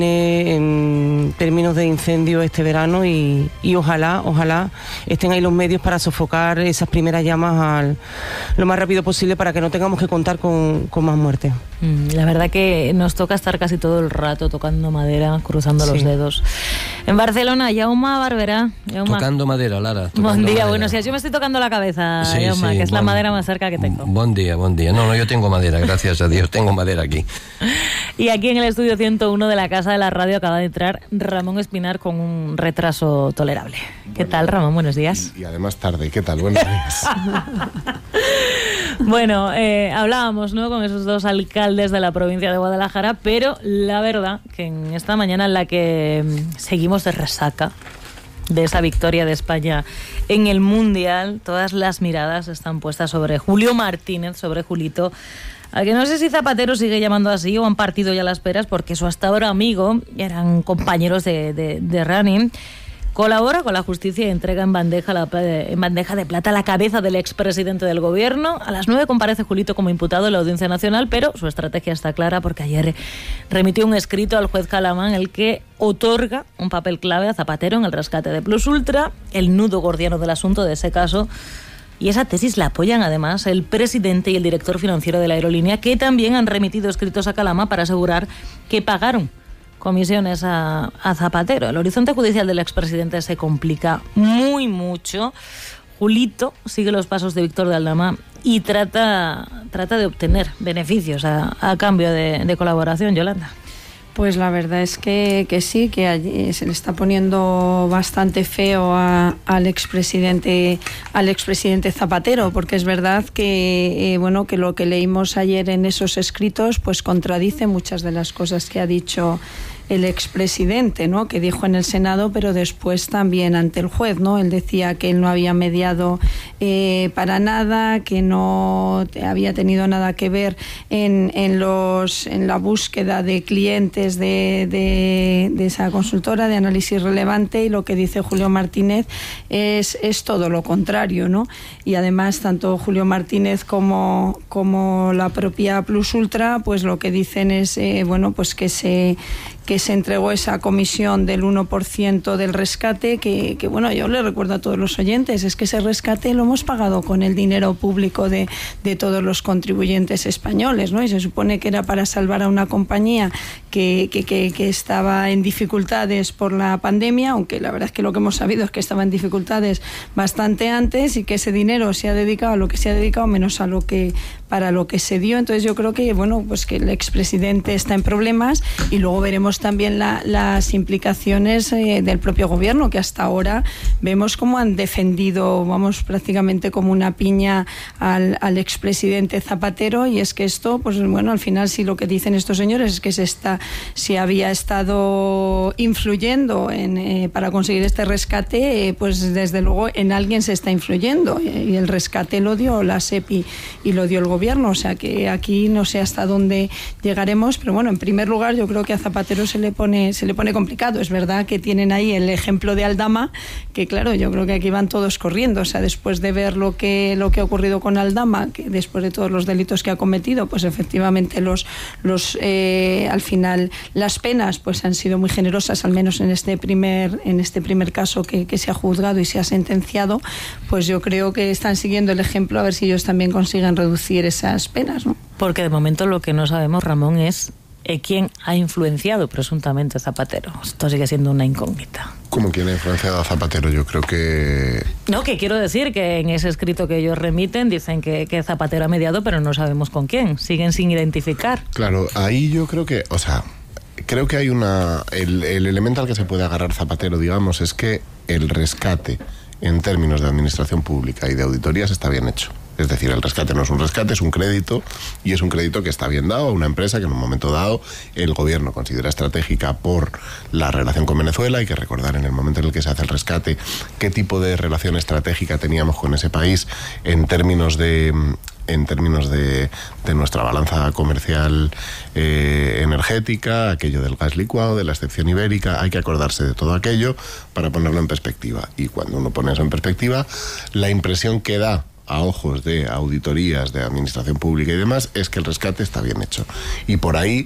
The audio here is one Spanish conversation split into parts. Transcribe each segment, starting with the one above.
en términos de incendio este verano y ojalá estén ahí los medios para sofocar esas primeras llamas lo más rápido posible para que no tengamos que contar con más muertes. La verdad que nos toca estar casi todo el rato tocando madera, cruzando los dedos. En Barcelona, Jaume Barberá. Tocando madera, Lara. Buen día, madera. Buenos días. Yo me estoy tocando la cabeza, Jaume, que es la madera más cerca que tengo. Buen día. No, yo tengo madera, gracias a Dios, tengo madera aquí. Y aquí en el estudio 101 de la Casa de la Radio acaba de entrar Ramón Espinar con un retraso tolerable. ¿Qué tal, Ramón? Buenos días. Y además tarde. ¿Qué tal? Buenos días. Bueno, hablábamos, ¿no?, con esos dos alcaldes de la provincia de Guadalajara, pero la verdad que en esta mañana en la que seguimos de resaca de esa victoria de España en el Mundial, todas las miradas están puestas sobre Julio Martínez, sobre Julito, a que no sé si Zapatero sigue llamando así o han partido ya las peras, porque su hasta ahora amigo, eran compañeros de running, colabora con la justicia y entrega en bandeja de plata la cabeza del expresidente del gobierno. A las 9 comparece Julito como imputado en la Audiencia Nacional, pero su estrategia está clara porque ayer remitió un escrito al juez Calamán en el que otorga un papel clave a Zapatero en el rescate de Plus Ultra, el nudo gordiano del asunto de ese caso. Y esa tesis la apoyan además el presidente y el director financiero de la aerolínea, que también han remitido escritos a Calama para asegurar que pagaron comisiones a Zapatero. El horizonte judicial del expresidente se complica mucho. Julito sigue los pasos de Víctor de Aldama y trata de obtener beneficios a cambio de colaboración. Yolanda. Pues la verdad es que sí, que allí se le está poniendo bastante feo al expresidente Zapatero, porque es verdad que que lo que leímos ayer en esos escritos pues contradice muchas de las cosas que ha dicho el expresidente, ¿no?, que dijo en el Senado, pero después también ante el juez, ¿no? Él decía que él no había mediado para nada, que no había tenido nada que ver en la búsqueda de clientes de esa consultora de análisis relevante, y lo que dice Julio Martínez es todo lo contrario, ¿no? Y además tanto Julio Martínez como la propia Plus Ultra, pues lo que dicen es que se entregó esa comisión del 1% del rescate, que yo le recuerdo a todos los oyentes, es que ese rescate lo hemos pagado con el dinero público de todos los contribuyentes españoles, ¿no? Y se supone que era para salvar a una compañía que estaba en dificultades por la pandemia, aunque la verdad es que lo que hemos sabido es que estaba en dificultades bastante antes, y que ese dinero se ha dedicado a lo que se ha dedicado menos para lo que se dio. Entonces yo creo que que el expresidente está en problemas, y luego veremos también las implicaciones del propio gobierno, que hasta ahora vemos cómo han defendido, prácticamente como una piña al expresidente Zapatero, y es que esto, al final, si lo que dicen estos señores es que si había estado influyendo para conseguir este rescate, pues desde luego en alguien se está influyendo, y el rescate lo dio la SEPI y lo dio el gobierno, o sea que aquí no sé hasta dónde llegaremos, pero en primer lugar yo creo que a Zapatero se le pone complicado. Es verdad que tienen ahí el ejemplo de Aldama, que claro, yo creo que aquí van todos corriendo, o sea, después de ver lo que ha ocurrido con Aldama, que después de todos los delitos que ha cometido, pues efectivamente al final las penas pues han sido muy generosas, al menos en este primer caso que se ha juzgado y se ha sentenciado, pues yo creo que están siguiendo el ejemplo, a ver si ellos también consiguen reducir esas penas, ¿no? Porque de momento lo que no sabemos, Ramón, es quién ha influenciado presuntamente a Zapatero. Esto sigue siendo una incógnita. ¿Cómo quién ha influenciado a Zapatero? Yo creo que... No, que quiero decir que en ese escrito que ellos remiten dicen que Zapatero ha mediado, pero no sabemos con quién. Siguen sin identificar. Claro, ahí yo creo que... creo que hay el elemento al que se puede agarrar Zapatero, digamos, es que el rescate en términos de administración pública y de auditorías está bien hecho. Es decir, el rescate no es un rescate, es un crédito, y es un crédito que está bien dado a una empresa que en un momento dado el gobierno considera estratégica por la relación con Venezuela. Hay que recordar en el momento en el que se hace el rescate qué tipo de relación estratégica teníamos con ese país en términos de nuestra balanza comercial energética, aquello del gas licuado, de la excepción ibérica. Hay que acordarse de todo aquello para ponerlo en perspectiva. Y cuando uno pone eso en perspectiva, la impresión que da a ojos de auditorías de administración pública y demás es que el rescate está bien hecho. Y por ahí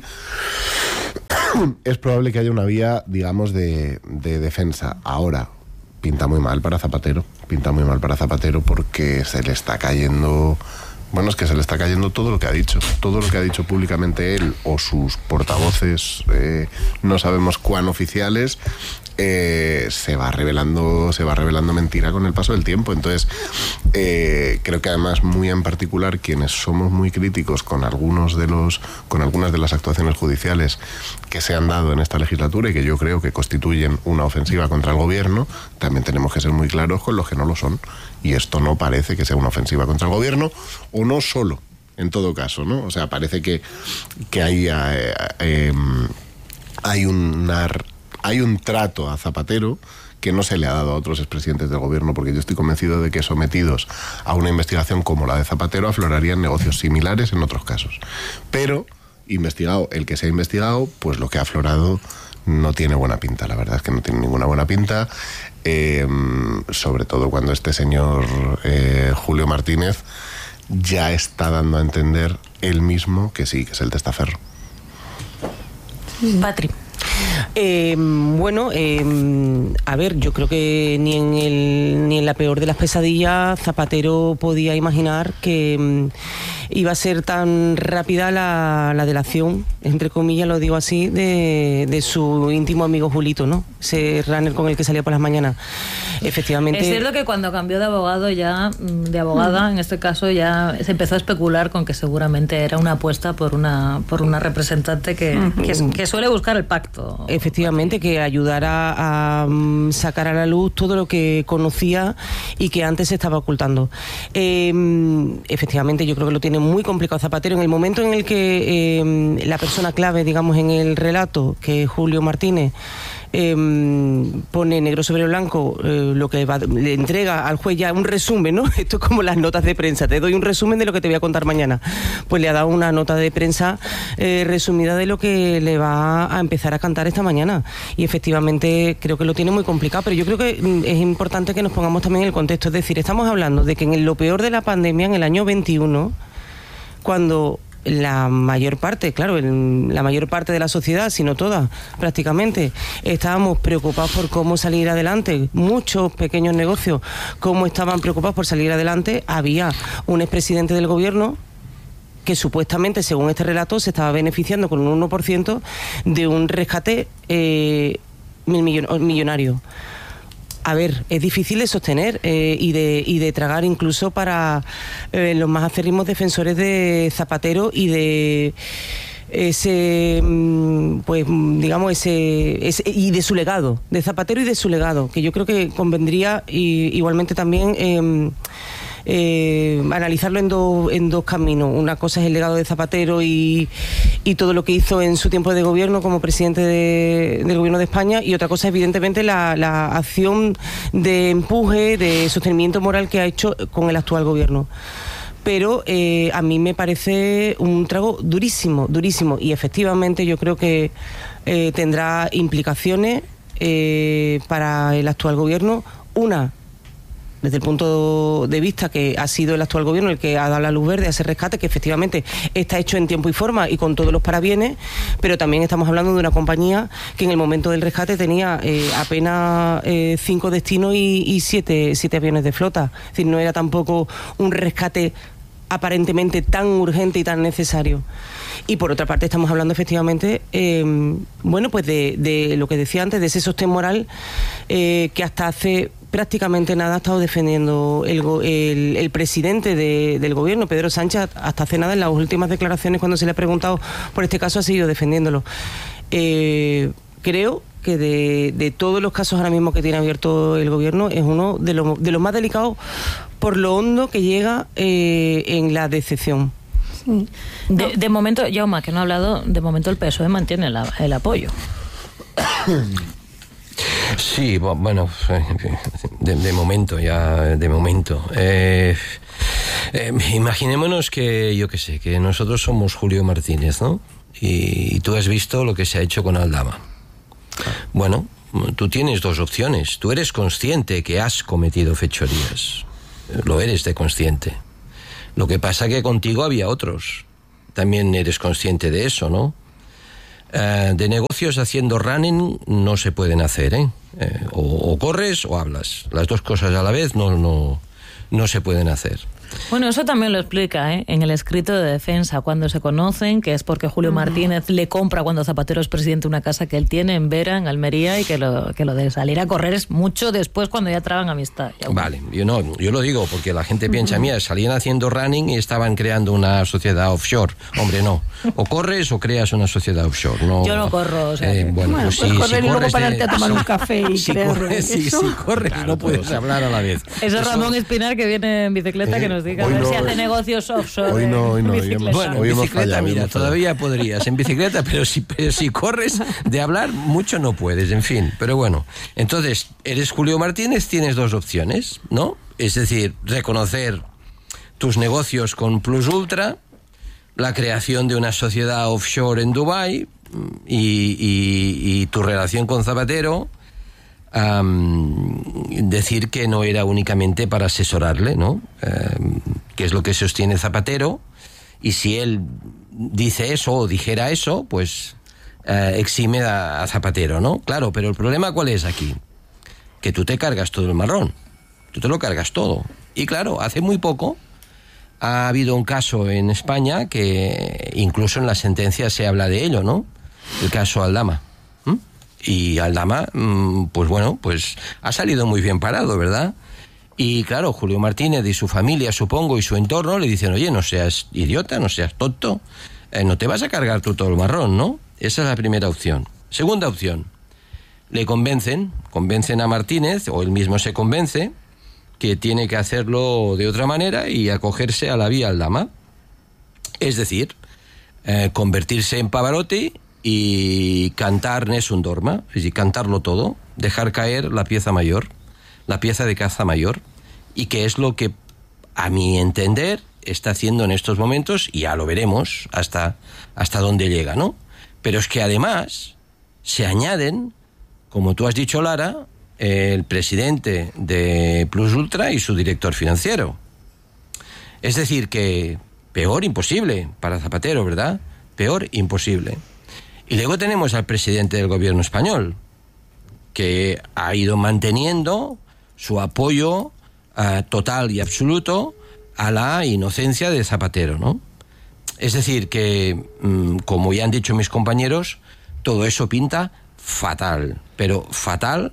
es probable que haya una vía, digamos, de defensa. Ahora, pinta muy mal para Zapatero porque se le está cayendo... Bueno, es que se le está cayendo todo lo que ha dicho públicamente él o sus portavoces, no sabemos cuán oficiales, se va revelando mentira con el paso del tiempo. Entonces, creo que además muy en particular quienes somos muy críticos con algunas de las actuaciones judiciales que se han dado en esta legislatura y que yo creo que constituyen una ofensiva contra el gobierno, también tenemos que ser muy claros con los que no lo son. Y esto no parece que sea una ofensiva contra el gobierno, o no solo, en todo caso, ¿no? O sea, parece que hay un trato a Zapatero que no se le ha dado a otros expresidentes del gobierno, porque yo estoy convencido de que sometidos a una investigación como la de Zapatero aflorarían negocios similares en otros casos. Pero, investigado el que se ha investigado, pues lo que ha aflorado no tiene buena pinta, la verdad es que no tiene ninguna buena pinta, sobre todo cuando este señor Julio Martínez ya está dando a entender él mismo que sí, que es el testaferro. Patri. Bueno, a ver, yo creo que ni en la peor de las pesadillas Zapatero podía imaginar que iba a ser tan rápida la delación, entre comillas lo digo así, de su íntimo amigo Julito, ¿no? Ese runner con el que salía por las mañanas. Efectivamente. Es cierto que cuando cambió de abogado de abogada, en este caso ya se empezó a especular con que seguramente era una apuesta por una representante que suele buscar el pacto. Efectivamente, que ayudara a sacar a la luz todo lo que conocía y que antes se estaba ocultando. Efectivamente, yo creo que lo tiene muy complicado Zapatero. En el momento en el que la persona clave, digamos, en el relato, que es Julio Martínez, pone negro sobre blanco lo que le entrega al juez ya un resumen, ¿no? Esto es como las notas de prensa, te doy un resumen de lo que te voy a contar mañana. Pues le ha dado una nota de prensa resumida de lo que le va a empezar a cantar esta mañana. Y efectivamente creo que lo tiene muy complicado, pero yo creo que es importante que nos pongamos también en el contexto. Es decir, estamos hablando de que en lo peor de la pandemia, en el año 21, cuando la mayor parte, claro, la mayor parte de la sociedad, si no toda, prácticamente, estábamos preocupados por cómo salir adelante. Muchos pequeños negocios, cómo estaban preocupados por salir adelante. Había un expresidente del gobierno que supuestamente, según este relato, se estaba beneficiando con un 1% de un rescate millonario. A ver, es difícil de sostener y de tragar incluso para los más acérrimos defensores de Zapatero y de ese, pues digamos, y de su legado, de Zapatero y de su legado, que yo creo que convendría igualmente también analizarlo en dos caminos. Una cosa es el legado de Zapatero y todo lo que hizo en su tiempo de gobierno como presidente del gobierno de España, y otra cosa evidentemente la acción de empuje, de sostenimiento moral que ha hecho con el actual gobierno. Pero a mí me parece un trago durísimo, y efectivamente yo creo que tendrá implicaciones para el actual gobierno. Una, desde el punto de vista que ha sido el actual gobierno el que ha dado la luz verde a ese rescate, que efectivamente está hecho en tiempo y forma y con todos los parabienes, pero también estamos hablando de una compañía que en el momento del rescate tenía apenas 5 destinos y 7 aviones de flota. Es decir, no era tampoco un rescate aparentemente tan urgente y tan necesario. Y por otra parte estamos hablando efectivamente bueno, pues de lo que decía antes, de ese sostén moral que hasta hace prácticamente nada ha estado defendiendo el presidente del gobierno, Pedro Sánchez. Hasta hace nada, en las últimas declaraciones, cuando se le ha preguntado por este caso, ha seguido defendiéndolo. Creo que de todos los casos ahora mismo que tiene abierto el gobierno, es uno de los más delicados por lo hondo que llega en la decepción. Sí. De momento, Jaume, que no ha hablado, de momento el PSOE mantiene el apoyo. Sí, bueno, de momento. Imaginémonos que, yo qué sé, que nosotros somos Julio Martínez, ¿no? Y tú has visto lo que se ha hecho con Aldama. Bueno, tú tienes dos opciones. Tú eres consciente que has cometido fechorías. lo eres de consciente. Lo que pasa que contigo había otros. También eres consciente de eso, ¿no? De negocios haciendo running no se pueden hacer, ¿eh? O corres o hablas. Las dos cosas a la vez no se pueden hacer. Bueno, eso también lo explica en el escrito de defensa, cuando se conocen, que es porque Julio Martínez le compra cuando Zapatero es presidente una casa que él tiene en Vera, en Almería, y que lo de salir a correr es mucho después cuando ya traban amistad. Vale, yo lo digo porque la gente piensa, mira, salían haciendo running y estaban creando una sociedad offshore. Hombre, no. O corres o creas una sociedad offshore. No, yo no corro, o sea, bueno, pues correr y luego pararte a tomar un café y si corres claro, no puedes hablar a la vez. Eso es Ramón Espinar, que viene en bicicleta, que nos diga a ver si hace negocios offshore. Hoy no. Bueno, en bicicleta, mira, todavía podrías en bicicleta, pero si corres, de hablar mucho no puedes, en fin. Pero bueno, entonces, eres Julio Martínez, tienes dos opciones, ¿no? Es decir, reconocer tus negocios con Plus Ultra, la creación de una sociedad offshore en Dubái y tu relación con Zapatero, decir que no era únicamente para asesorarle, ¿no? Que es lo que sostiene Zapatero, y si él dice eso o dijera eso, pues exime a Zapatero, ¿no? Claro, pero el problema ¿cuál es aquí? Que tú te cargas todo el marrón, tú te lo cargas todo. Y claro, hace muy poco ha habido un caso en España que incluso en la sentencia se habla de ello, ¿no? El caso Aldama. Y Aldama, pues bueno, pues ha salido muy bien parado, ¿verdad? Y claro, Julio Martínez y su familia, supongo, y su entorno le dicen, oye, no seas idiota, no seas tonto, no te vas a cargar tú todo el marrón, ¿no? Esa es la primera opción. Segunda opción, le convencen a Martínez, o él mismo se convence, que tiene que hacerlo de otra manera y acogerse a la vía Aldama. Es decir, convertirse en Pavarotti y cantar Nessun Dorma, es decir, cantarlo todo, dejar caer la pieza mayor, la pieza de caza mayor, y que es lo que, a mi entender, está haciendo en estos momentos, y ya lo veremos hasta dónde llega, ¿no? Pero es que además se añaden, como tú has dicho, Lara, el presidente de Plus Ultra y su director financiero. Es decir, que peor imposible para Zapatero, ¿verdad? Peor imposible. Y luego tenemos al presidente del gobierno español, que ha ido manteniendo su apoyo total y absoluto a la inocencia de Zapatero, ¿no? Es decir, que, como ya han dicho mis compañeros, todo eso pinta fatal, pero fatal.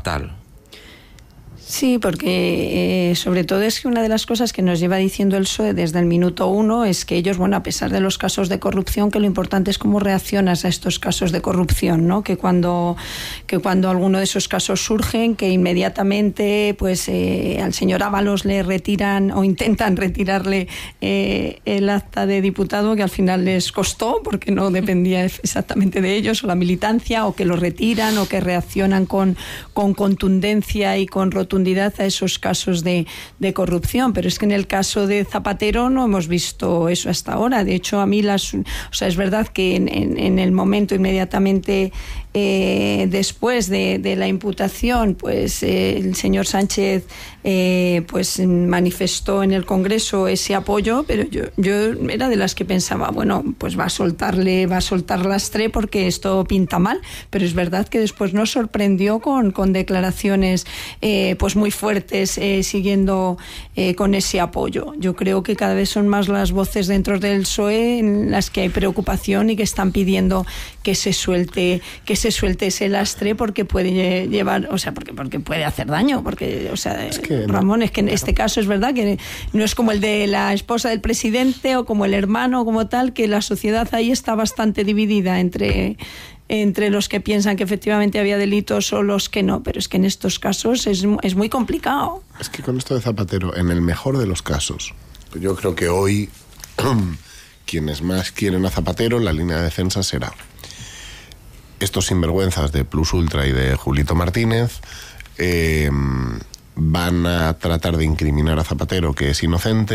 Sí, porque sobre todo es que una de las cosas que nos lleva diciendo el PSOE desde el minuto uno es que ellos, bueno, a pesar de los casos de corrupción, que lo importante es cómo reaccionas a estos casos de corrupción, ¿no? Que cuando alguno de esos casos surgen, que inmediatamente pues al señor Ábalos le retiran o intentan retirarle el acta de diputado, que al final les costó porque no dependía exactamente de ellos, o la militancia, o que lo retiran, o que reaccionan con contundencia y con rotundidad a esos casos de corrupción. Pero es que en el caso de Zapatero no hemos visto eso hasta ahora. De hecho, a mí es verdad que en el momento inmediatamente después de la imputación, pues el señor Sánchez pues manifestó en el Congreso ese apoyo, pero yo era de las que pensaba, bueno, pues va a soltar lastre porque esto pinta mal, pero es verdad que después nos sorprendió con declaraciones pues muy fuertes, siguiendo con ese apoyo. Yo creo que cada vez son más las voces dentro del PSOE en las que hay preocupación y que están pidiendo que se suelte ese lastre, porque puede llevar, o sea, porque puede hacer daño, porque, o sea, es que, Ramón, es que en este caso es verdad que no es como el de la esposa del presidente o como el hermano, como tal, que la sociedad ahí está bastante dividida entre los que piensan que efectivamente había delitos o los que no, pero es que en estos casos es muy complicado. Es que con esto de Zapatero, en el mejor de los casos, yo creo que hoy quienes más quieren a Zapatero, la línea de defensa será estos sinvergüenzas de Plus Ultra y de Julito Martínez. Van a tratar de incriminar a Zapatero, que es inocente,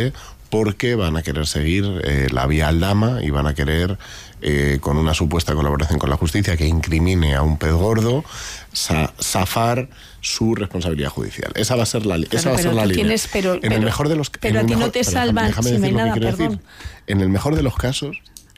porque van a querer seguir la vía Aldama y van a querer, con una supuesta colaboración con la justicia que incrimine a un pez gordo, zafar su responsabilidad judicial. Esa va a ser la línea. En el mejor de los casos, pero a ti no te salvan si no hay nada, perdón. En el mejor de los casos,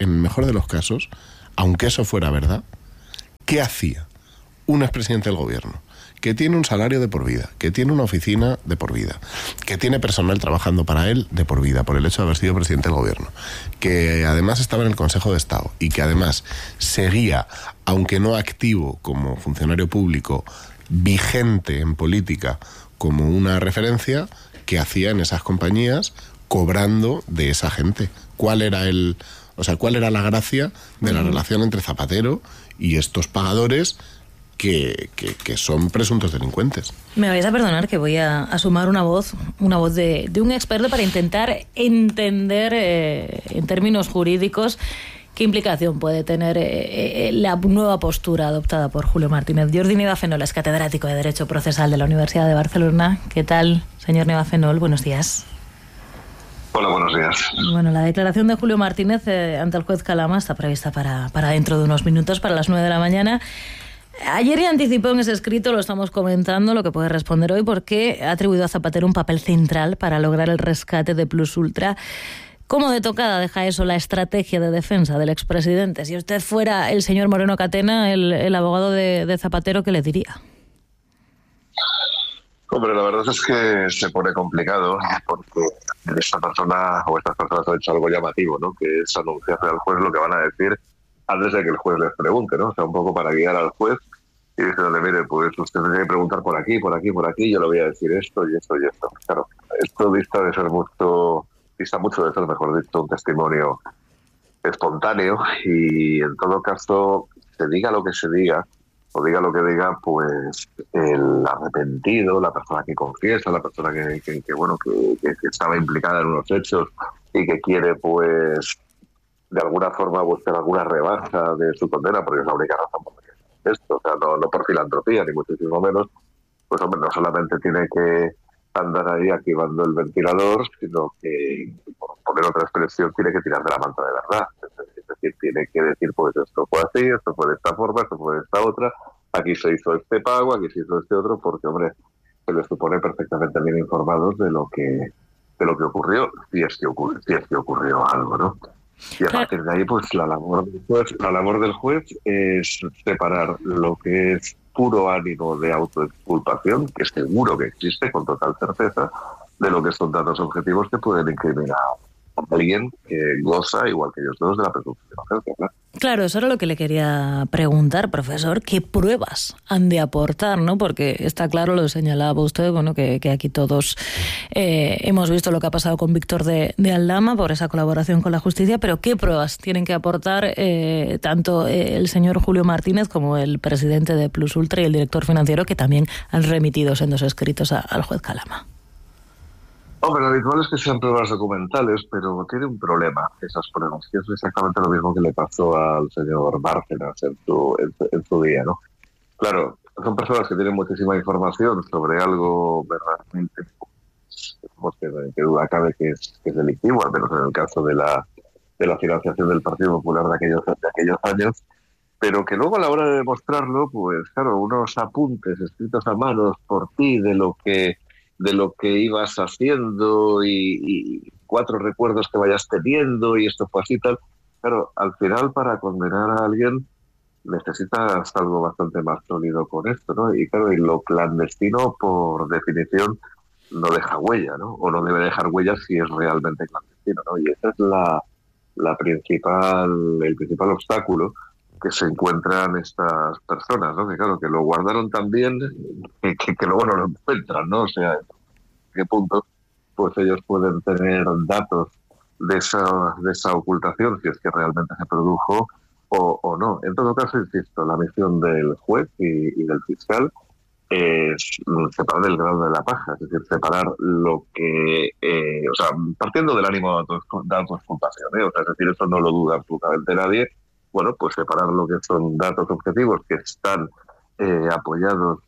aunque eso fuera verdad, ¿qué hacía un expresidente del gobierno que tiene un salario de por vida, que tiene una oficina de por vida, que tiene personal trabajando para él de por vida por el hecho de haber sido presidente del gobierno, que además estaba en el Consejo de Estado y que además seguía, aunque no activo como funcionario público, vigente en política como una referencia, que hacía en esas compañías cobrando de esa gente? ¿Cuál era la gracia de la relación entre Zapatero y estos pagadores que son presuntos delincuentes? Me vais a perdonar que voy a sumar una voz de un experto para intentar entender en términos jurídicos qué implicación puede tener la nueva postura adoptada por Julio Martínez. Jordi Nevafenol es catedrático de Derecho Procesal de la Universidad de Barcelona. ¿Qué tal, señor Nevafenol? Buenos días. Hola, buenos días. Bueno, la declaración de Julio Martínez ante el juez Calama está prevista para dentro de unos minutos, para las 9 de la mañana. Ayer ya anticipó en ese escrito, lo estamos comentando, lo que puede responder hoy, porque ha atribuido a Zapatero un papel central para lograr el rescate de Plus Ultra. ¿Cómo de tocada deja eso la estrategia de defensa del expresidente? Si usted fuera el señor Moreno Catena, el abogado de Zapatero, ¿qué le diría? Hombre, la verdad es que se pone complicado porque esta persona o estas personas han hecho algo llamativo, ¿no? Que es anunciarle al juez lo que van a decir antes de que el juez les pregunte, ¿no? O sea, un poco para guiar al juez y diciéndole, mire, pues usted tiene que preguntar por aquí, yo le voy a decir esto y esto y esto. Claro, esto dista mucho de ser, mejor dicho, un testimonio espontáneo y en todo caso, se diga lo que se diga, o diga lo que diga, pues el arrepentido, la persona que confiesa, la persona que estaba implicada en unos hechos y que quiere, pues, de alguna forma buscar alguna rebaja de su condena, porque es la única razón por la que hace esto, o sea, no por filantropía, ni muchísimo menos, pues hombre, no solamente tiene que andar ahí activando el ventilador, sino que, por poner otra expresión, tiene que tirar de la manta de verdad. Es decir, tiene que decir, pues esto fue así, esto fue de esta forma, esto fue de esta otra, aquí se hizo este pago, aquí se hizo este otro, porque, hombre, se les supone perfectamente bien informados de lo que ocurrió, si es que ocurrió algo, ¿no? Y a partir de ahí, pues la labor del juez es separar lo que es puro ánimo de autoexculpación, que seguro que existe con total certeza, de lo que son datos objetivos que pueden incriminar a alguien que goza, igual que ellos dos, de la presunción de inocencia, ¿no? Claro, eso era lo que le quería preguntar, profesor. ¿Qué pruebas han de aportar, no? Porque está claro, lo señalaba usted, bueno, que aquí todos hemos visto lo que ha pasado con Víctor de Aldama por esa colaboración con la justicia, pero ¿qué pruebas tienen que aportar tanto el señor Julio Martínez como el presidente de Plus Ultra y el director financiero, que también han remitido sendos escritos al juez Calama? Hombre, lo habitual es que sean pruebas documentales, pero tiene un problema esas pruebas, que es exactamente lo mismo que le pasó al señor Bárcenas en su día, ¿no? Claro, son personas que tienen muchísima información sobre algo verdaderamente, que duda cabe que es delictivo, al menos en el caso de la financiación del Partido Popular de aquellos años, pero que luego a la hora de demostrarlo, pues claro, unos apuntes escritos a manos por ti de lo que ibas haciendo y 4 recuerdos que vayas teniendo y esto fue así y tal. Claro, al final para condenar a alguien necesitas algo bastante más sólido con esto, ¿no? Y claro, y lo clandestino por definición no deja huella, ¿no? O no debe dejar huella si es realmente clandestino, ¿no? Y ese es el principal obstáculo que se encuentran estas personas, ¿no? Que claro, que lo guardaron tan bien que luego no lo encuentran, ¿no? O sea, ¿en qué punto pues ellos pueden tener datos de esa ocultación, si es que realmente se produjo o no? En todo caso, insisto, la misión del juez y del fiscal es separar el grano de la paja, es decir, separar lo que, partiendo del ánimo de autoexculpación, o sea, es decir, eso no lo duda absolutamente nadie. Bueno, pues separar lo que son datos objetivos que están apoyados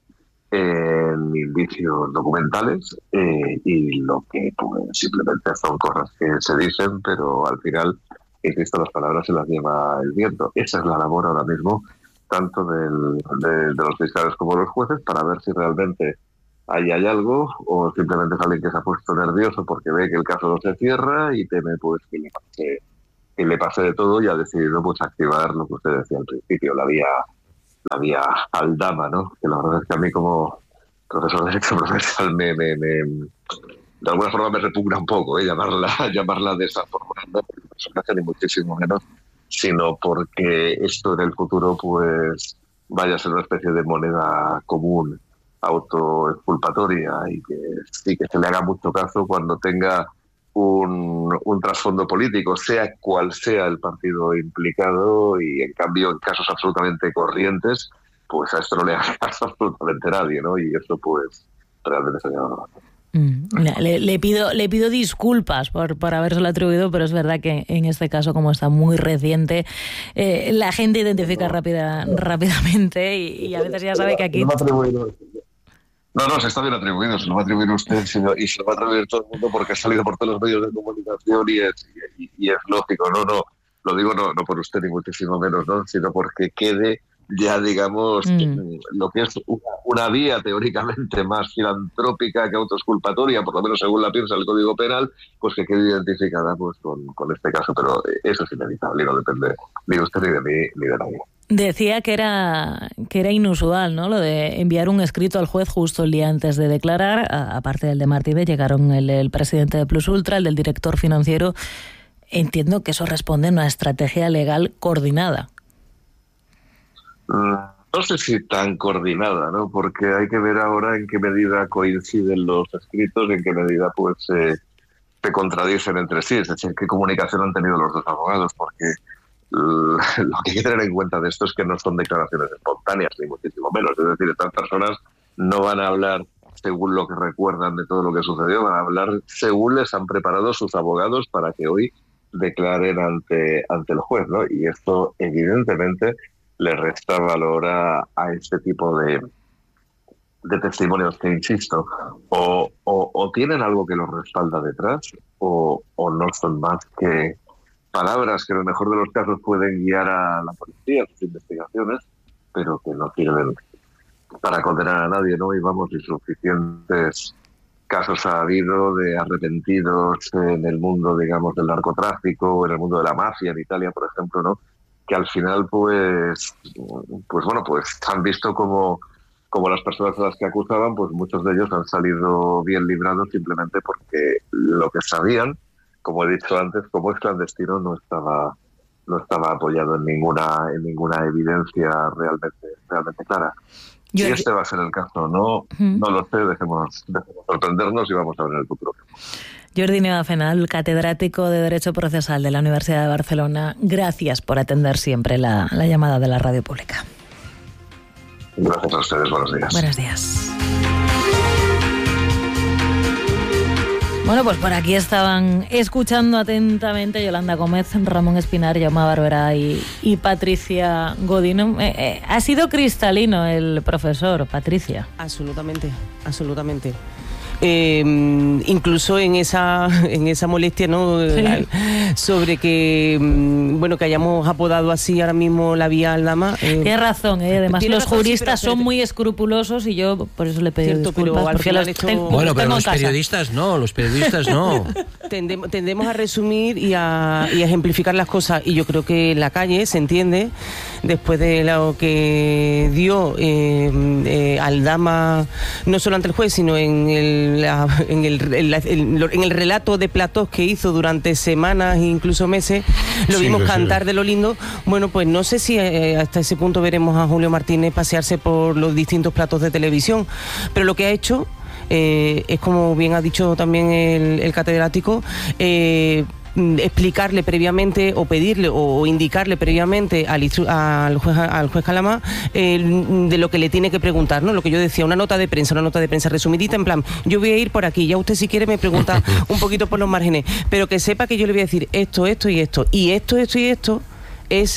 en indicios documentales y lo que pues simplemente son cosas que se dicen, pero al final, insisto, las palabras se las lleva el viento. Esa es la labor ahora mismo tanto de los fiscales como de los jueces, para ver si realmente ahí hay algo o simplemente es alguien que se ha puesto nervioso porque ve que el caso no se cierra y teme pues que le pase de todo, y ha decidido pues activar lo que usted decía al principio, la vía Aldama, ¿no? Que la verdad es que a mí como profesor de derecho procesal de alguna forma me repugna un poco llamarla de esa forma, no por el personaje ni muchísimo menos, sino porque esto en el futuro pues vaya a ser una especie de moneda común autoexculpatoria y que se le haga mucho caso cuando tenga un trasfondo político, sea cual sea el partido implicado, y en cambio en casos absolutamente corrientes pues a esto no le haga caso absolutamente nadie, ¿no? Y esto pues realmente se llama. Le pido disculpas por habérselo atribuido, pero es verdad que en este caso, como está muy reciente, la gente identifica rápidamente y a veces ya sabe que aquí... No, se está bien atribuido, se lo va a atribuir usted y se lo va a atribuir todo el mundo porque ha salido por todos los medios de comunicación y es lógico, no lo digo no por usted ni muchísimo menos, ¿no? Sino porque quede ya, digamos, lo que es una vía teóricamente más filantrópica que autoexculpatoria, por lo menos según la piensa el Código Penal, pues que quede identificada pues con este caso, pero eso es inevitable y no depende ni de usted ni de mí ni de nadie. Decía que era inusual, ¿no? Lo de enviar un escrito al juez justo el día antes de declarar. Aparte del de Martínez, llegaron el presidente de Plus Ultra, el del director financiero. Entiendo que eso responde a una estrategia legal coordinada. No sé si tan coordinada, ¿no? Porque hay que ver ahora en qué medida coinciden los escritos, en qué medida pues se contradicen entre sí, es decir, qué comunicación han tenido los dos abogados, porque lo que hay que tener en cuenta de esto es que no son declaraciones espontáneas, ni muchísimo menos. Es decir, estas personas no van a hablar según lo que recuerdan de todo lo que sucedió, van a hablar según les han preparado sus abogados para que hoy declaren ante el juez, ¿no? Y esto evidentemente le resta valor a este tipo de testimonios que, insisto, o tienen algo que los respalda detrás o no son más que palabras que en el mejor de los casos pueden guiar a la policía, a sus investigaciones, pero que no sirven para condenar a nadie, ¿no? Y vamos, insuficientes casos ha habido de arrepentidos en el mundo, digamos, del narcotráfico o en el mundo de la mafia en Italia, por ejemplo, ¿no? Que al final, pues han visto como las personas a las que acusaban, pues muchos de ellos han salido bien librados simplemente porque lo que sabían, como he dicho antes, como es clandestino, no estaba apoyado en ninguna evidencia realmente clara. Si este va a ser el caso, no lo sé, dejemos sorprendernos y vamos a ver en el futuro. Jordi Neva Fenal, catedrático de Derecho Procesal de la Universidad de Barcelona, gracias por atender siempre la llamada de la radio pública. Gracias a ustedes, buenos días. Buenos días. Bueno, pues por aquí estaban escuchando atentamente Yolanda Gómez, Ramón Espinar, Jaume Barberá y Patricia Godino. Ha sido cristalino el profesor, Patricia. Absolutamente. Incluso en esa molestia, ¿no? Sí. Sobre que que hayamos apodado así ahora mismo la vía Aldama. Tiene razón, además los juristas son muy escrupulosos y yo por eso le pedí disculpas. Porque pero los periodistas no. Tendemos a resumir y a ejemplificar las cosas, y yo creo que en la calle se entiende, después de lo que dio Aldama, no solo ante el juez, sino en el relato de platós que hizo durante semanas e incluso meses, lo vimos cantar de lo lindo. Bueno, pues no sé si hasta ese punto veremos a Julio Martínez pasearse por los distintos platos de televisión, pero lo que ha hecho es, como bien ha dicho también el catedrático, explicarle previamente o pedirle o indicarle previamente al juez Calamá de lo que le tiene que preguntar, ¿no? Lo que yo decía, una nota de prensa resumidita, en plan, yo voy a ir por aquí, ya usted si quiere me pregunta un poquito por los márgenes, pero que sepa que yo le voy a decir esto y esto es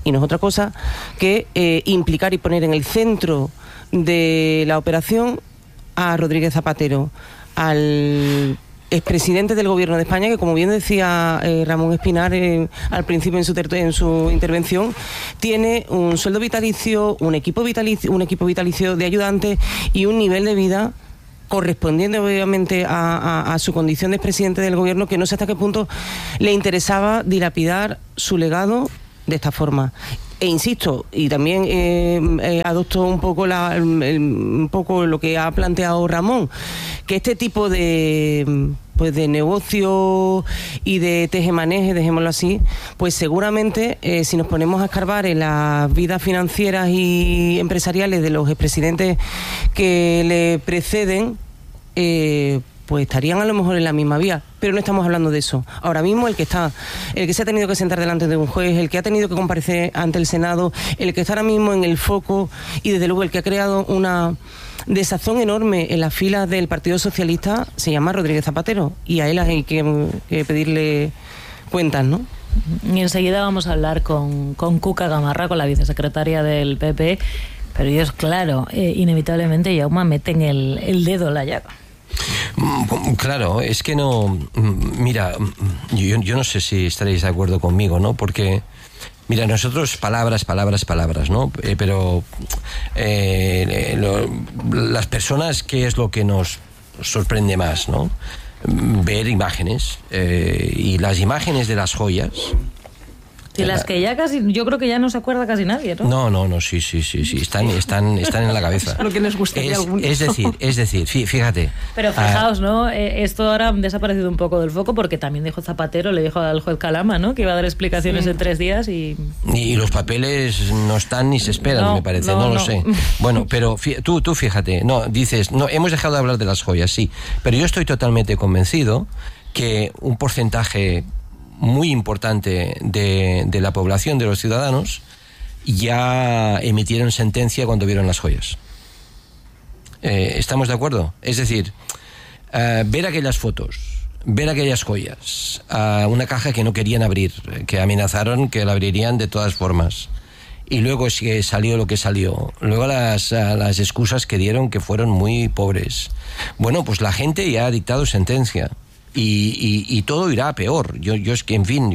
y no es otra cosa que implicar y poner en el centro de la operación a Rodríguez Zapatero, al expresidente del Gobierno de España, que como bien decía Ramón Espinar al principio en su intervención, tiene un sueldo vitalicio, un equipo vitalicio de ayudantes y un nivel de vida correspondiente obviamente a su condición de expresidente del Gobierno, que no sé hasta qué punto le interesaba dilapidar su legado de esta forma. E insisto, y también adopto un poco un poco lo que ha planteado Ramón, que este tipo de negocio y de tejemaneje, dejémoslo así, pues seguramente si nos ponemos a escarbar en las vidas financieras y empresariales de los expresidentes que le preceden, pues estarían a lo mejor en la misma vía, pero no estamos hablando de eso. Ahora mismo el que se ha tenido que sentar delante de un juez, el que ha tenido que comparecer ante el Senado, el que está ahora mismo en el foco y desde luego el que ha creado una desazón enorme en las filas del Partido Socialista, se llama Rodríguez Zapatero, y a él hay que pedirle cuentas, ¿no? Y enseguida vamos a hablar con Cuca Gamarra, con la vicesecretaria del PP, pero ellos, claro, inevitablemente, Jaume, meten el dedo en la llaga. Claro, es que no... Mira, yo no sé si estaréis de acuerdo conmigo, ¿no? Porque, mira, nosotros palabras, ¿no? Pero las personas, ¿qué es lo que nos sorprende más, ¿no? Ver imágenes, y las imágenes de las joyas... Y las que ya casi, yo creo que ya no se acuerda casi nadie, ¿no? No, sí, están en la cabeza. Lo que nos gustaría algunos. Es decir, fíjate. Pero fijaos, ¿no? Esto ahora ha desaparecido un poco del foco porque también dijo Zapatero, le dijo al juez Calama, ¿no? Que iba a dar explicaciones en 3 días y los papeles no están ni se esperan, me parece, no lo sé. Bueno, pero tú fíjate, dices, hemos dejado de hablar de las joyas, sí, pero yo estoy totalmente convencido que un porcentaje muy importante de la población, de los ciudadanos, ya emitieron sentencia cuando vieron las joyas. ¿Estamos de acuerdo? Es decir, ver aquellas fotos, ver aquellas joyas, una caja que no querían abrir, que amenazaron que la abrirían de todas formas, y luego es que salió lo que salió, luego las excusas que dieron, que fueron muy pobres. Bueno, pues la gente ya ha dictado sentencia. Y todo irá a peor. Yo es que, en fin,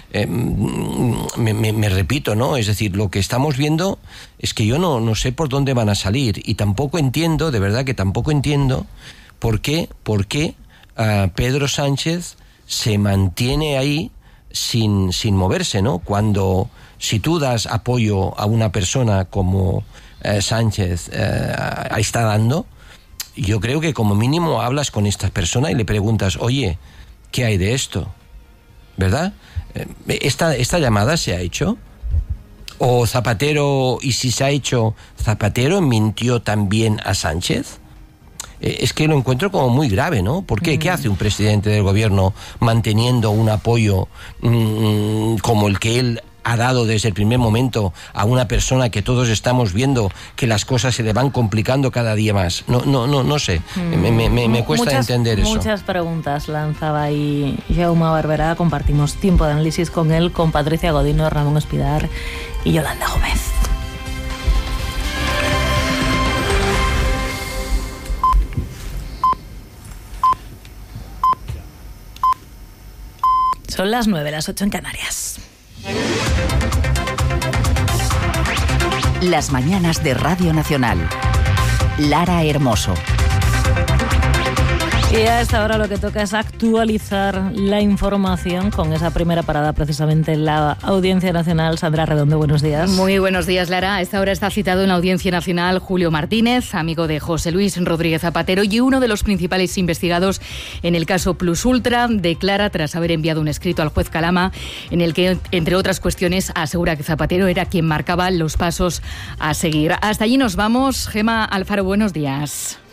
me repito, ¿no? Es decir, lo que estamos viendo es que yo no sé por dónde van a salir, y tampoco entiendo, de verdad que tampoco entiendo por qué Pedro Sánchez se mantiene ahí sin moverse, ¿no? Cuando, si tú das apoyo a una persona como Sánchez está dando, yo creo que como mínimo hablas con esta persona y le preguntas, oye, ¿qué hay de esto? ¿Verdad? ¿Esta llamada se ha hecho? ¿O Zapatero, y si se ha hecho, Zapatero mintió también a Sánchez? Es que lo encuentro como muy grave, ¿no? ¿Por qué? ¿Qué hace un presidente del gobierno manteniendo un apoyo como el que él ha dado desde el primer momento a una persona que todos estamos viendo que las cosas se le van complicando cada día más? No sé, me cuesta entender eso. Muchas preguntas lanzaba ahí Jaume Barberá. Compartimos tiempo de análisis con él, con Patricia Godino, Ramón Espinar y Yolanda Gómez. Son las 9, las 8 en Canarias. Las mañanas de Radio Nacional. Lara Hermoso. Y a esta hora lo que toca es actualizar la información con esa primera parada precisamente en la Audiencia Nacional. Sandra Redondo, buenos días. Muy buenos días, Lara. A esta hora está citado en la Audiencia Nacional Julio Martínez, amigo de José Luis Rodríguez Zapatero y uno de los principales investigados en el caso Plus Ultra. Declara tras haber enviado un escrito al juez Calama en el que, entre otras cuestiones, asegura que Zapatero era quien marcaba los pasos a seguir. Hasta allí nos vamos. Gema Alfaro, buenos días.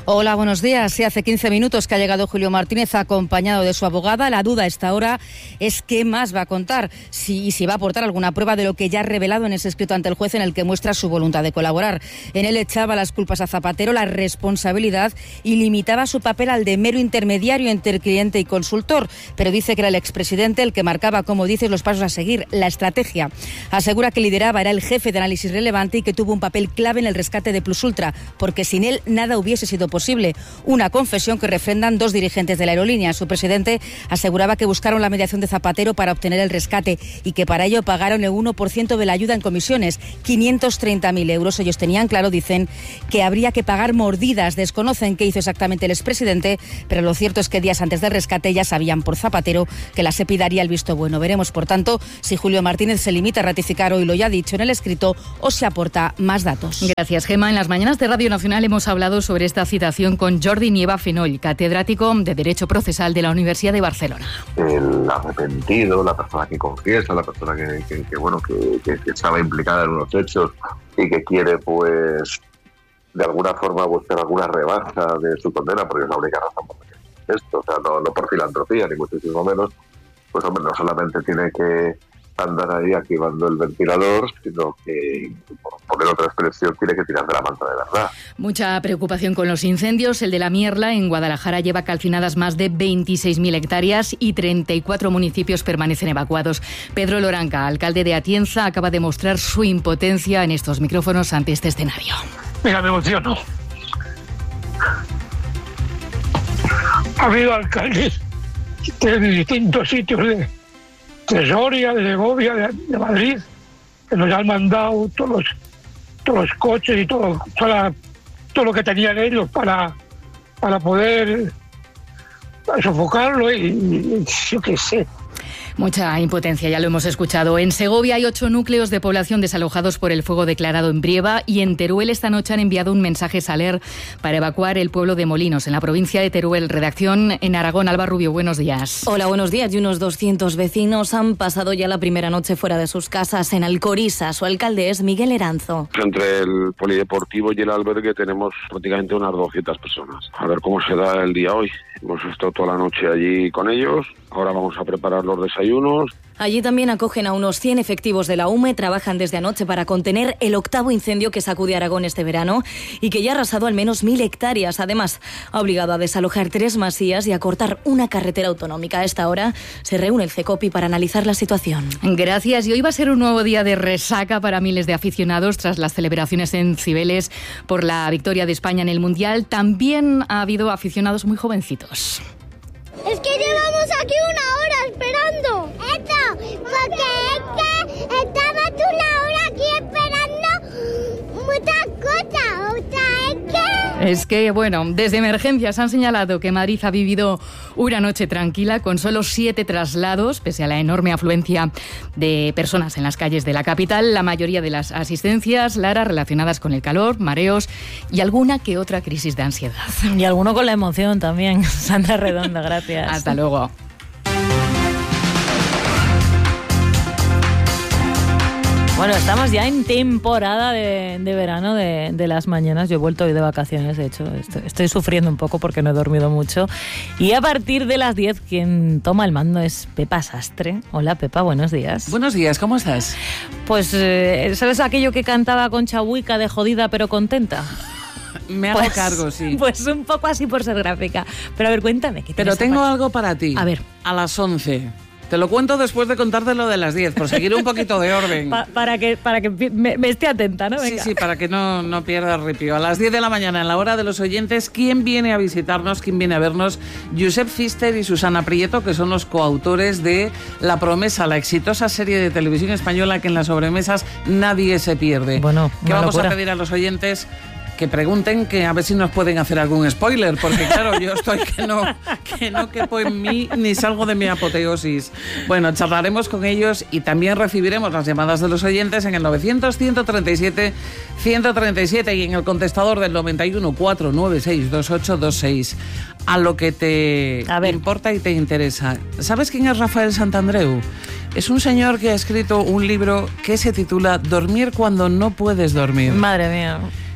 Hola, buenos días. Sí, hace 15 minutos que ha llegado Julio Martínez acompañado de su abogada. La duda a esta hora es qué más va a contar, si va a aportar alguna prueba de lo que ya ha revelado en ese escrito ante el juez en el que muestra su voluntad de colaborar. En él echaba las culpas a Zapatero, la responsabilidad, y limitaba su papel al de mero intermediario entre cliente y consultor. Pero dice que era el expresidente el que marcaba, como dices, los pasos a seguir, la estrategia. Asegura que lideraba, era el jefe de análisis relevante y que tuvo un papel clave en el rescate de Plusultra, porque sin él nada hubiese sido posible. Una confesión que refrendan dos dirigentes de la aerolínea. Su presidente aseguraba que buscaron la mediación de Zapatero para obtener el rescate y que para ello pagaron el 1% de la ayuda en comisiones, 530.000 euros. Ellos tenían claro, dicen, que habría que pagar mordidas. Desconocen qué hizo exactamente el expresidente, pero lo cierto es que días antes del rescate ya sabían por Zapatero que la SEPI daría el visto bueno. Veremos, por tanto, si Julio Martínez se limita a ratificar hoy lo ya dicho en el escrito o se aporta más datos. Gracias, Gemma. En las mañanas de Radio Nacional hemos hablado sobre esta citación con Jordi Nieva Fenoll, catedrático de Derecho Procesal de la Universidad de Barcelona. El arrepentido, la persona que confiesa, la persona que estaba implicada en unos hechos y que quiere, pues, de alguna forma buscar alguna rebaja de su condena, porque es la única razón por la que hace esto, o sea, no por filantropía, ni muchísimo menos, pues, hombre, no solamente tiene que andar ahí activando el ventilador, sino que, por poner otra expresión, tiene que tirar de la manta de verdad. Mucha preocupación con los incendios. El de la Mierla, en Guadalajara, lleva calcinadas más de 26.000 hectáreas y 34 municipios permanecen evacuados. Pedro Loranca, alcalde de Atienza, acaba de mostrar su impotencia en estos micrófonos ante este escenario. Mira, me emociono. Ha habido alcaldes de distintos sitios de Soria, de Segovia, de Madrid, que nos han mandado todos los coches y todo lo que tenían ellos para poder sofocarlo y yo qué sé. Mucha impotencia, ya lo hemos escuchado. En Segovia hay 8 núcleos de población desalojados por el fuego declarado en Brieva, y en Teruel esta noche han enviado un mensaje Saler para evacuar el pueblo de Molinos, en la provincia de Teruel. Redacción en Aragón. Alba Rubio, buenos días. Hola, buenos días. Y unos 200 vecinos han pasado ya la primera noche fuera de sus casas en Alcoriza. Su alcalde es Miguel Eranzo. Entre el polideportivo y el albergue tenemos prácticamente unas 200 personas. A ver cómo se da el día hoy. Hemos estado toda la noche allí con ellos. Ahora vamos a preparar los desayunos. Allí también acogen a unos 100 efectivos de la UME. Trabajan desde anoche para contener el 8º incendio que sacude Aragón este verano y que ya ha arrasado al menos 1.000 hectáreas. Además, ha obligado a desalojar 3 masías y a cortar una carretera autonómica. A esta hora se reúne el CECOPI para analizar la situación. Gracias. Y hoy va a ser un nuevo día de resaca para miles de aficionados tras las celebraciones en Cibeles por la victoria de España en el Mundial. También ha habido aficionados muy jovencitos. Es que llevamos aquí 1 hora esperando. Eso, porque es que estaba tú 1 hora aquí esperando muchas cosas. O sea, es que, bueno, desde emergencias han señalado que Madrid ha vivido una noche tranquila con solo 7 traslados, pese a la enorme afluencia de personas en las calles de la capital. La mayoría de las asistencias, Lara, relacionadas con el calor, mareos y alguna que otra crisis de ansiedad. Y alguno con la emoción también. Sandra Redonda, gracias. Hasta luego. Bueno, estamos ya en temporada de verano de las mañanas. Yo he vuelto hoy de vacaciones, de hecho. Estoy sufriendo un poco porque no he dormido mucho. Y a partir de las 10, quien toma el mando es Pepa Sastre. Hola, Pepa, buenos días. Buenos días, ¿cómo estás? Pues, ¿sabes aquello que cantaba Concha Buica de jodida pero contenta? Me hago cargo, sí. Pues un poco así por ser gráfica. Pero a ver, cuéntame. ¿Qué Pero tengo algo para ti. A ver. A las 11. Te lo cuento después de contarte lo de las 10, por seguir un poquito de orden. Para que me esté atenta, ¿no? Venga. Sí, para que no pierdas ripio. A las 10 de la mañana, en la hora de los oyentes, ¿quién viene a visitarnos? ¿Quién viene a vernos? Josep Pfister y Susana Prieto, que son los coautores de La Promesa, la exitosa serie de televisión española que en las sobremesas nadie se pierde. Bueno, ¿qué vamos a pedir a los oyentes? Que pregunten, que a ver si nos pueden hacer algún spoiler, porque claro, yo estoy que no quepo en mí ni salgo de mi apoteosis. Bueno, charlaremos con ellos y también recibiremos las llamadas de los oyentes en el 900-137-137 y en el contestador del 91-496-2826. A lo que te importa y te interesa. ¿Sabes quién es Rafael Santandreu? Es un señor que ha escrito un libro que se titula Dormir cuando no puedes dormir. Madre mía.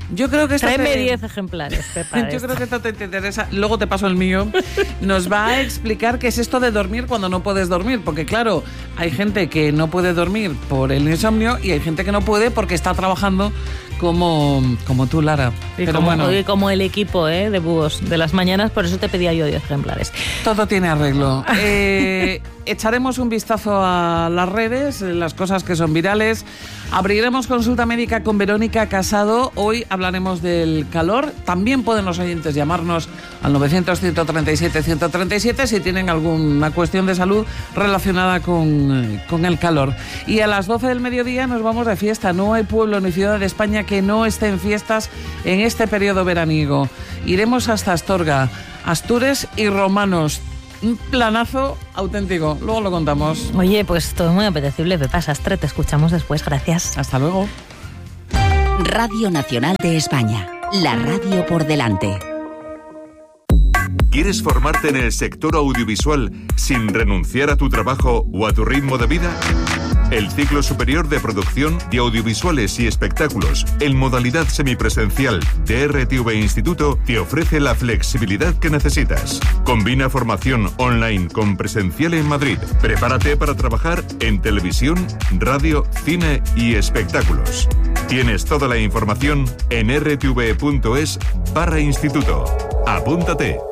Yo creo que Tráeme 10 ejemplares. Yo creo que esto te interesa. Luego te paso el mío. Nos va a explicar qué es esto de dormir cuando no puedes dormir. Porque claro, hay gente que no puede dormir por el insomnio y hay gente que no puede porque está trabajando como tú, Lara. Y como el equipo de búhos de las mañanas, por eso te pedía yo 10 ejemplares. Todo tiene arreglo. Echaremos un vistazo a las redes, las cosas que son virales. Abriremos consulta médica con Verónica Casado. Hoy hablaremos del calor. También pueden los oyentes llamarnos al 900-137-137 si tienen alguna cuestión de salud relacionada con el calor. Y a las 12 del mediodía nos vamos de fiesta. No hay pueblo ni ciudad de España que no esté en fiestas en este periodo veraniego. Iremos hasta Astorga, Astures y Romanos. Un planazo auténtico. Luego lo contamos. Oye, pues todo muy apetecible. Pepa Sastre, te escuchamos después. Gracias. Hasta luego. Radio Nacional de España. La radio por delante. ¿Quieres formarte en el sector audiovisual sin renunciar a tu trabajo o a tu ritmo de vida? El ciclo superior de producción de audiovisuales y espectáculos en modalidad semipresencial de RTV Instituto te ofrece la flexibilidad que necesitas. Combina formación online con presencial en Madrid. Prepárate para trabajar en televisión, radio, cine y espectáculos. Tienes toda la información en rtv.es/instituto. Apúntate.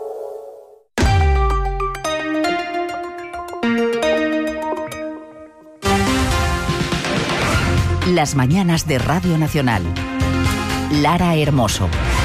Las mañanas de Radio Nacional. Lara Hermoso.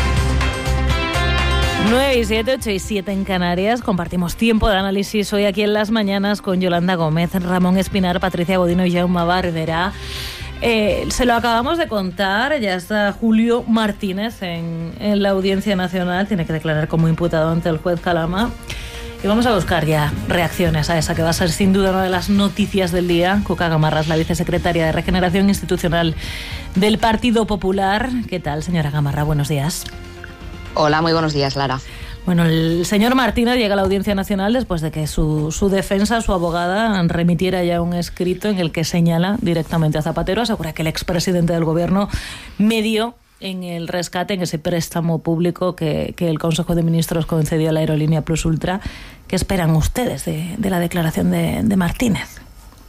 9 y 7, 8 y 7 en Canarias. Compartimos tiempo de análisis hoy aquí en Las Mañanas con Yolanda Gómez, Ramón Espinar, Patricia Godino y Jaume Barberá. Se lo acabamos de contar, ya está Julio Martínez en la Audiencia Nacional. Tiene que declarar como imputado ante el juez Calama. Y vamos a buscar ya reacciones a esa que va a ser sin duda una de las noticias del día. Cuca Gamarra es la vicesecretaria de Regeneración Institucional del Partido Popular. ¿Qué tal, señora Gamarra? Buenos días. Hola, muy buenos días, Lara. Bueno, el señor Martínez llega a la Audiencia Nacional después de que su defensa, su abogada, remitiera ya un escrito en el que señala directamente a Zapatero, asegura que el expresidente del Gobierno medió en el rescate, en ese préstamo público que el Consejo de Ministros concedió a la aerolínea Plus Ultra. ¿Qué esperan ustedes de la declaración de Martínez?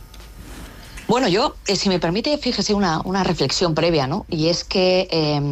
Bueno, yo, si me permite, fíjese una reflexión previa, ¿no? Y es que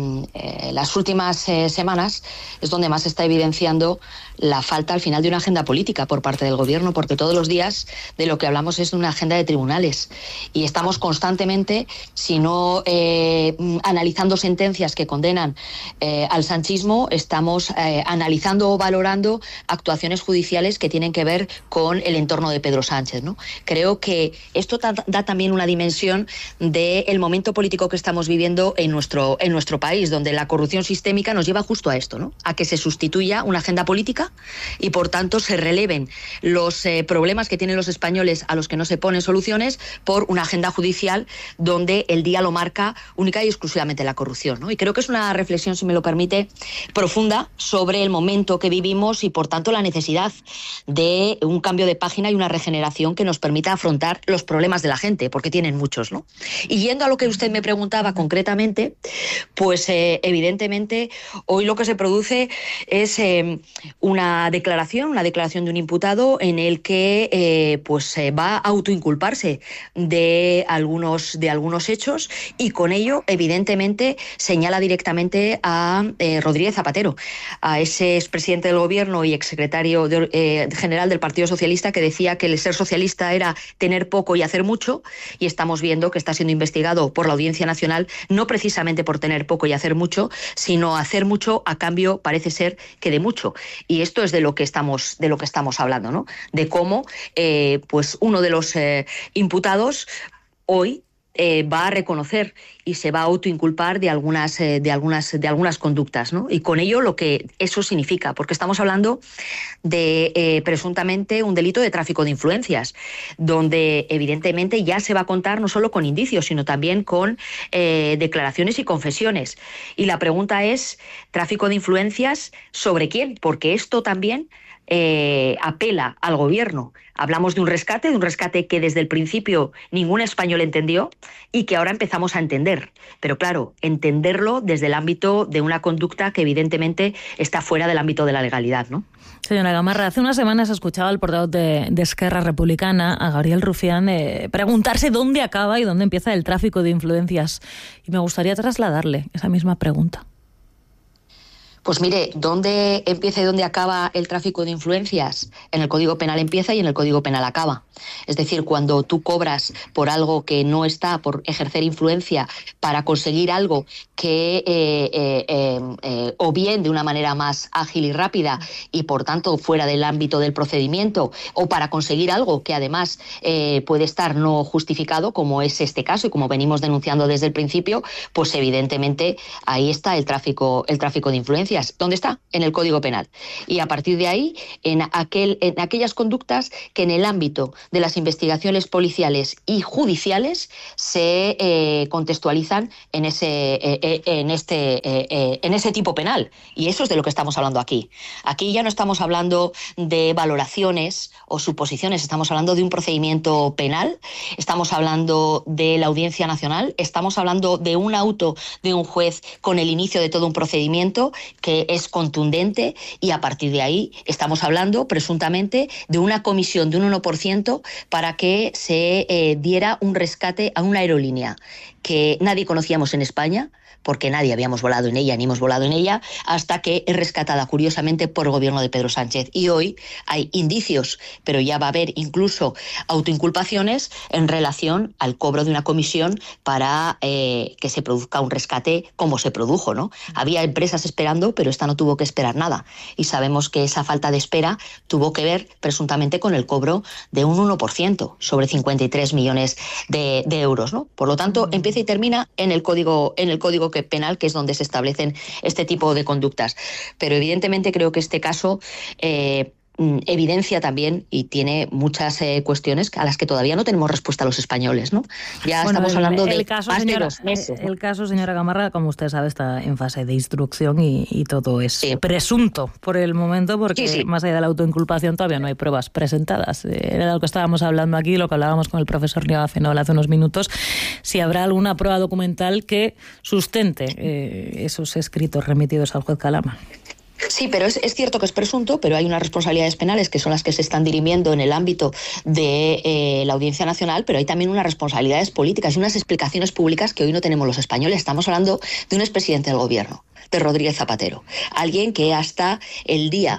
las últimas semanas es donde más se está evidenciando la falta al final de una agenda política por parte del Gobierno, porque todos los días de lo que hablamos es de una agenda de tribunales y estamos constantemente, si no analizando sentencias que condenan al sanchismo, estamos analizando o valorando actuaciones judiciales que tienen que ver con el entorno de Pedro Sánchez, ¿no? Creo que esto da también una dimensión del momento político que estamos viviendo en nuestro país, donde la corrupción sistémica nos lleva justo a esto, ¿no? A que se sustituya una agenda política y por tanto se releven los problemas que tienen los españoles a los que no se ponen soluciones por una agenda judicial donde el día lo marca única y exclusivamente la corrupción, ¿no? Y creo que es una reflexión, si me lo permite, profunda sobre el momento que vivimos y por tanto la necesidad de un cambio de página y una regeneración que nos permita afrontar los problemas de la gente, porque tienen muchos, ¿no? Y yendo a lo que usted me preguntaba concretamente, pues evidentemente hoy lo que se produce es una declaración de un imputado en el que va a autoinculparse de algunos hechos y con ello evidentemente señala directamente a Rodríguez Zapatero, a ese expresidente del Gobierno y exsecretario general del Partido Socialista que decía que el ser socialista era tener poco y hacer mucho, y estamos viendo que está siendo investigado por la Audiencia Nacional no precisamente por tener poco y hacer mucho, sino hacer mucho a cambio, parece ser, que de mucho. Y esto es de lo que estamos hablando, ¿no? De cómo pues uno de los imputados hoy va a reconocer y se va a autoinculpar de algunas conductas, ¿no? Y con ello lo que eso significa, porque estamos hablando de presuntamente un delito de tráfico de influencias, donde evidentemente ya se va a contar no solo con indicios, sino también con declaraciones y confesiones. Y la pregunta es, ¿tráfico de influencias sobre quién? Porque esto también apela al Gobierno. Hablamos de un rescate que desde el principio ningún español entendió y que ahora empezamos a entender. entender, pero claro, entenderlo desde el ámbito de una conducta que evidentemente está fuera del ámbito de la legalidad, ¿no? Señora Gamarra, hace unas semanas escuchaba al portavoz de Esquerra Republicana, a Gabriel Rufián, preguntarse dónde acaba y dónde empieza el tráfico de influencias. Y me gustaría trasladarle esa misma pregunta. Pues mire, ¿dónde empieza y dónde acaba el tráfico de influencias? En el Código Penal empieza y en el Código Penal acaba. Es decir, cuando tú cobras por algo que no está, por ejercer influencia para conseguir algo que o bien de una manera más ágil y rápida y por tanto fuera del ámbito del procedimiento, o para conseguir algo que además puede estar no justificado, como es este caso y como venimos denunciando desde el principio, pues evidentemente ahí está el tráfico de influencias. ¿Dónde está? En el Código Penal. Y a partir de ahí, en aquellas conductas que en el ámbito de las investigaciones policiales y judiciales se contextualizan en ese tipo penal. Y eso es de lo que estamos hablando aquí. Aquí ya no estamos hablando de valoraciones o suposiciones, estamos hablando de un procedimiento penal, estamos hablando de la Audiencia Nacional, estamos hablando de un auto de un juez con el inicio de todo un procedimiento que es contundente, y a partir de ahí estamos hablando presuntamente de una comisión de un 1% para que se diera un rescate a una aerolínea que nadie conocíamos en España, porque nadie habíamos volado en ella, ni hemos volado en ella, hasta que es rescatada curiosamente por el gobierno de Pedro Sánchez. Y hoy hay indicios, pero ya va a haber incluso autoinculpaciones en relación al cobro de una comisión para que se produzca un rescate como se produjo, ¿no? Había empresas esperando, pero esta no tuvo que esperar nada. Y sabemos que esa falta de espera tuvo que ver presuntamente con el cobro de un 1% sobre 53 millones de euros, ¿no? Por lo tanto, empieza y termina en el código penal, que es donde se establecen este tipo de conductas. Pero evidentemente creo que este caso evidencia también y tiene muchas cuestiones a las que todavía no tenemos respuesta a los españoles, ¿no? Ya estamos hablando de más de 2 meses, ¿no? El caso, señora Gamarra, como usted sabe, está en fase de instrucción y todo es presunto por el momento, porque más allá de la autoinculpación todavía no hay pruebas presentadas. Era de lo que estábamos hablando aquí, lo que hablábamos con el profesor Nieva Fenol hace unos minutos, si habrá alguna prueba documental que sustente esos escritos remitidos al juez Calama. Sí, pero es cierto que es presunto, pero hay unas responsabilidades penales que son las que se están dirimiendo en el ámbito de la Audiencia Nacional, pero hay también unas responsabilidades políticas y unas explicaciones públicas que hoy no tenemos los españoles. Estamos hablando de un expresidente del gobierno, de Rodríguez Zapatero, alguien que hasta el día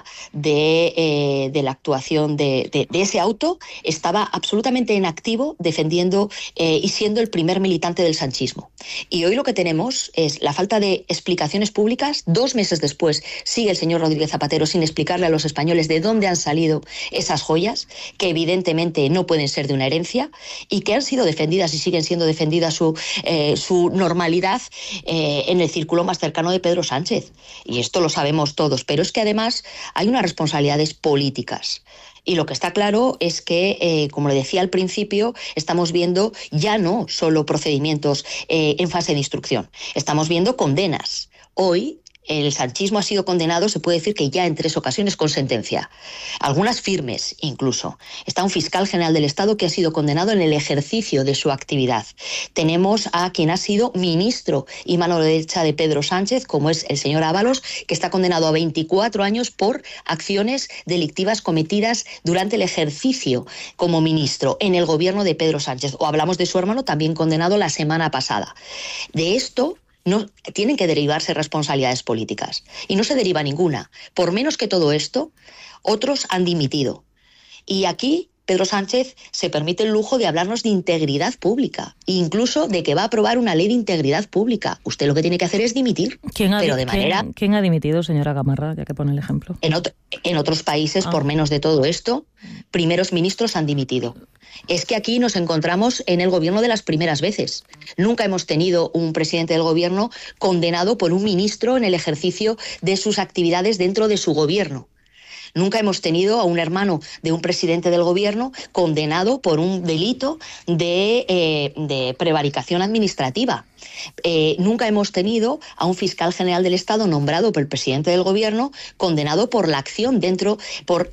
de la actuación de ese auto estaba absolutamente en activo defendiendo y siendo el primer militante del sanchismo. Y hoy lo que tenemos es la falta de explicaciones públicas. 2 meses después sigue el señor Rodríguez Zapatero sin explicarle a los españoles de dónde han salido esas joyas, que evidentemente no pueden ser de una herencia y que han sido defendidas y siguen siendo defendidas su normalidad en el círculo más cercano de Pedro Sánchez. Y esto lo sabemos todos, pero es que además hay unas responsabilidades políticas. Y lo que está claro es que, como le decía al principio, estamos viendo ya no solo procedimientos en fase de instrucción, estamos viendo condenas. Hoy el sanchismo ha sido condenado, se puede decir que ya en 3 ocasiones con sentencia, algunas firmes incluso. Está un fiscal general del Estado que ha sido condenado en el ejercicio de su actividad. Tenemos a quien ha sido ministro y mano derecha de Pedro Sánchez, como es el señor Ábalos, que está condenado a 24 años por acciones delictivas cometidas durante el ejercicio como ministro en el gobierno de Pedro Sánchez. O hablamos de su hermano, también condenado la semana pasada. De esto no tienen que derivarse responsabilidades políticas. Y no se deriva ninguna. Por menos que todo esto, otros han dimitido. Y aquí Pedro Sánchez se permite el lujo de hablarnos de integridad pública, e incluso de que va a aprobar una ley de integridad pública. Usted lo que tiene que hacer es dimitir. ¿Quién ha dimitido, señora Gamarra, ya que pone el ejemplo? En otros países, por menos de todo esto, primeros ministros han dimitido. Es que aquí nos encontramos en el gobierno de las primeras veces. Nunca hemos tenido un presidente del gobierno condenado por un ministro en el ejercicio de sus actividades dentro de su gobierno. Nunca hemos tenido a un hermano de un presidente del gobierno condenado por un delito de prevaricación administrativa. Nunca hemos tenido a un fiscal general del Estado nombrado por el presidente del gobierno condenado por la acción por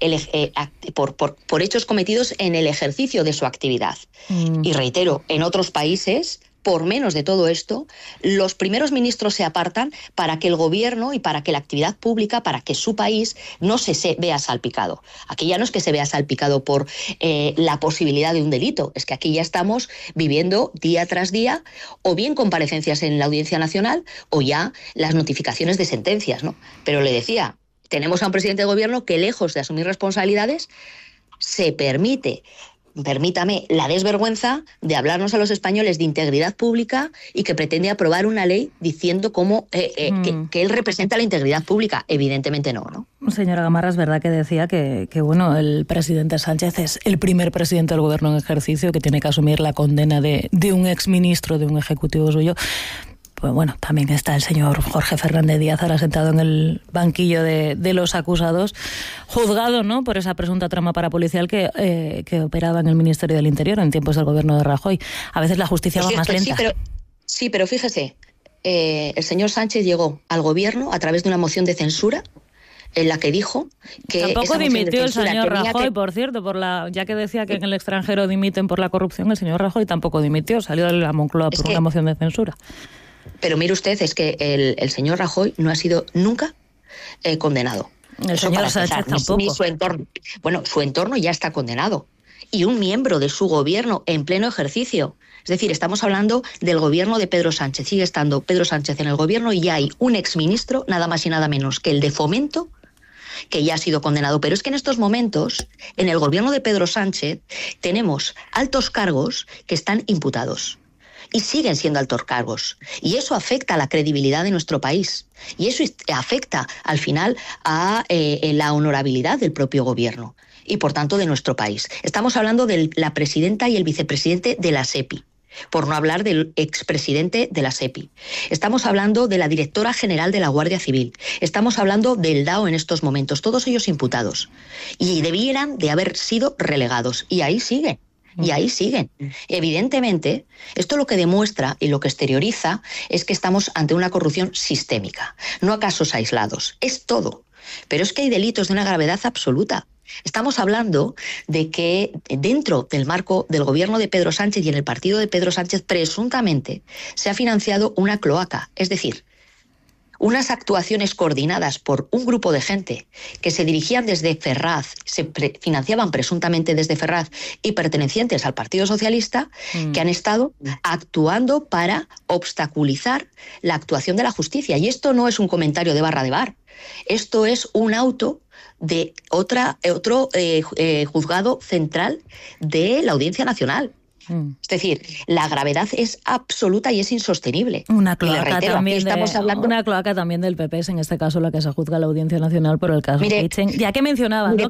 hechos cometidos en el ejercicio de su actividad. Y reitero, en otros países por menos de todo esto, los primeros ministros se apartan para que el gobierno y para que la actividad pública, para que su país no se vea salpicado. Aquí ya no es que se vea salpicado por la posibilidad de un delito, es que aquí ya estamos viviendo día tras día o bien comparecencias en la Audiencia Nacional o ya las notificaciones de sentencias, ¿no? Pero le decía, tenemos a un presidente de gobierno que, lejos de asumir responsabilidades, se permítame, la desvergüenza de hablarnos a los españoles de integridad pública y que pretende aprobar una ley diciendo que él representa la integridad pública. Evidentemente no, ¿no? Señora Gamarra, es verdad que decía que bueno, el presidente Sánchez es el primer presidente del gobierno en ejercicio que tiene que asumir la condena de un exministro, de un ejecutivo suyo. Pues bueno, también está el señor Jorge Fernández Díaz, ahora sentado en el banquillo de los acusados, juzgado, ¿no?, por esa presunta trama parapolicial que operaba en el Ministerio del Interior en tiempos del gobierno de Rajoy. A veces la justicia va más lenta. Sí, pero fíjese, el señor Sánchez llegó al gobierno a través de una moción de censura en la que dijo que tampoco dimitió el señor Rajoy, por cierto, ya que decía que en el extranjero dimiten por la corrupción, el señor Rajoy tampoco dimitió, salió de la Moncloa por una moción de censura. Pero mire usted, es que el señor Rajoy no ha sido nunca condenado. El señor Sánchez tampoco. Ni su entorno. Bueno, su entorno ya está condenado. Y un miembro de su gobierno en pleno ejercicio. Es decir, estamos hablando del gobierno de Pedro Sánchez. Sigue estando Pedro Sánchez en el gobierno y ya hay un exministro, nada más y nada menos que el de Fomento, que ya ha sido condenado. Pero es que en estos momentos, en el gobierno de Pedro Sánchez, tenemos altos cargos que están imputados. Y siguen siendo altos cargos. Y eso afecta a la credibilidad de nuestro país. Y eso afecta, al final, a la honorabilidad del propio gobierno. Y, por tanto, de nuestro país. Estamos hablando de la presidenta y el vicepresidente de la SEPI. Por no hablar del expresidente de la SEPI. Estamos hablando de la directora general de la Guardia Civil. Estamos hablando del DAO en estos momentos. Todos ellos imputados. Y debieran de haber sido relegados. Y ahí siguen. Y ahí siguen. Evidentemente, esto lo que demuestra y lo que exterioriza es que estamos ante una corrupción sistémica, no a casos aislados. Es todo. Pero es que hay delitos de una gravedad absoluta. Estamos hablando de que dentro del marco del gobierno de Pedro Sánchez y en el partido de Pedro Sánchez presuntamente se ha financiado una cloaca, es decir, unas actuaciones coordinadas por un grupo de gente que se dirigían desde Ferraz, financiaban presuntamente desde Ferraz y pertenecientes al Partido Socialista, que han estado actuando para obstaculizar la actuación de la justicia. Y esto no es un comentario de barra de bar, esto es un auto de otro juzgado central de la Audiencia Nacional. Es decir, la gravedad es absoluta y es insostenible. Una cloaca también del PP es en este caso la que se juzga a la Audiencia Nacional por el caso Kitchen. Ya que mencionaba, ¿no?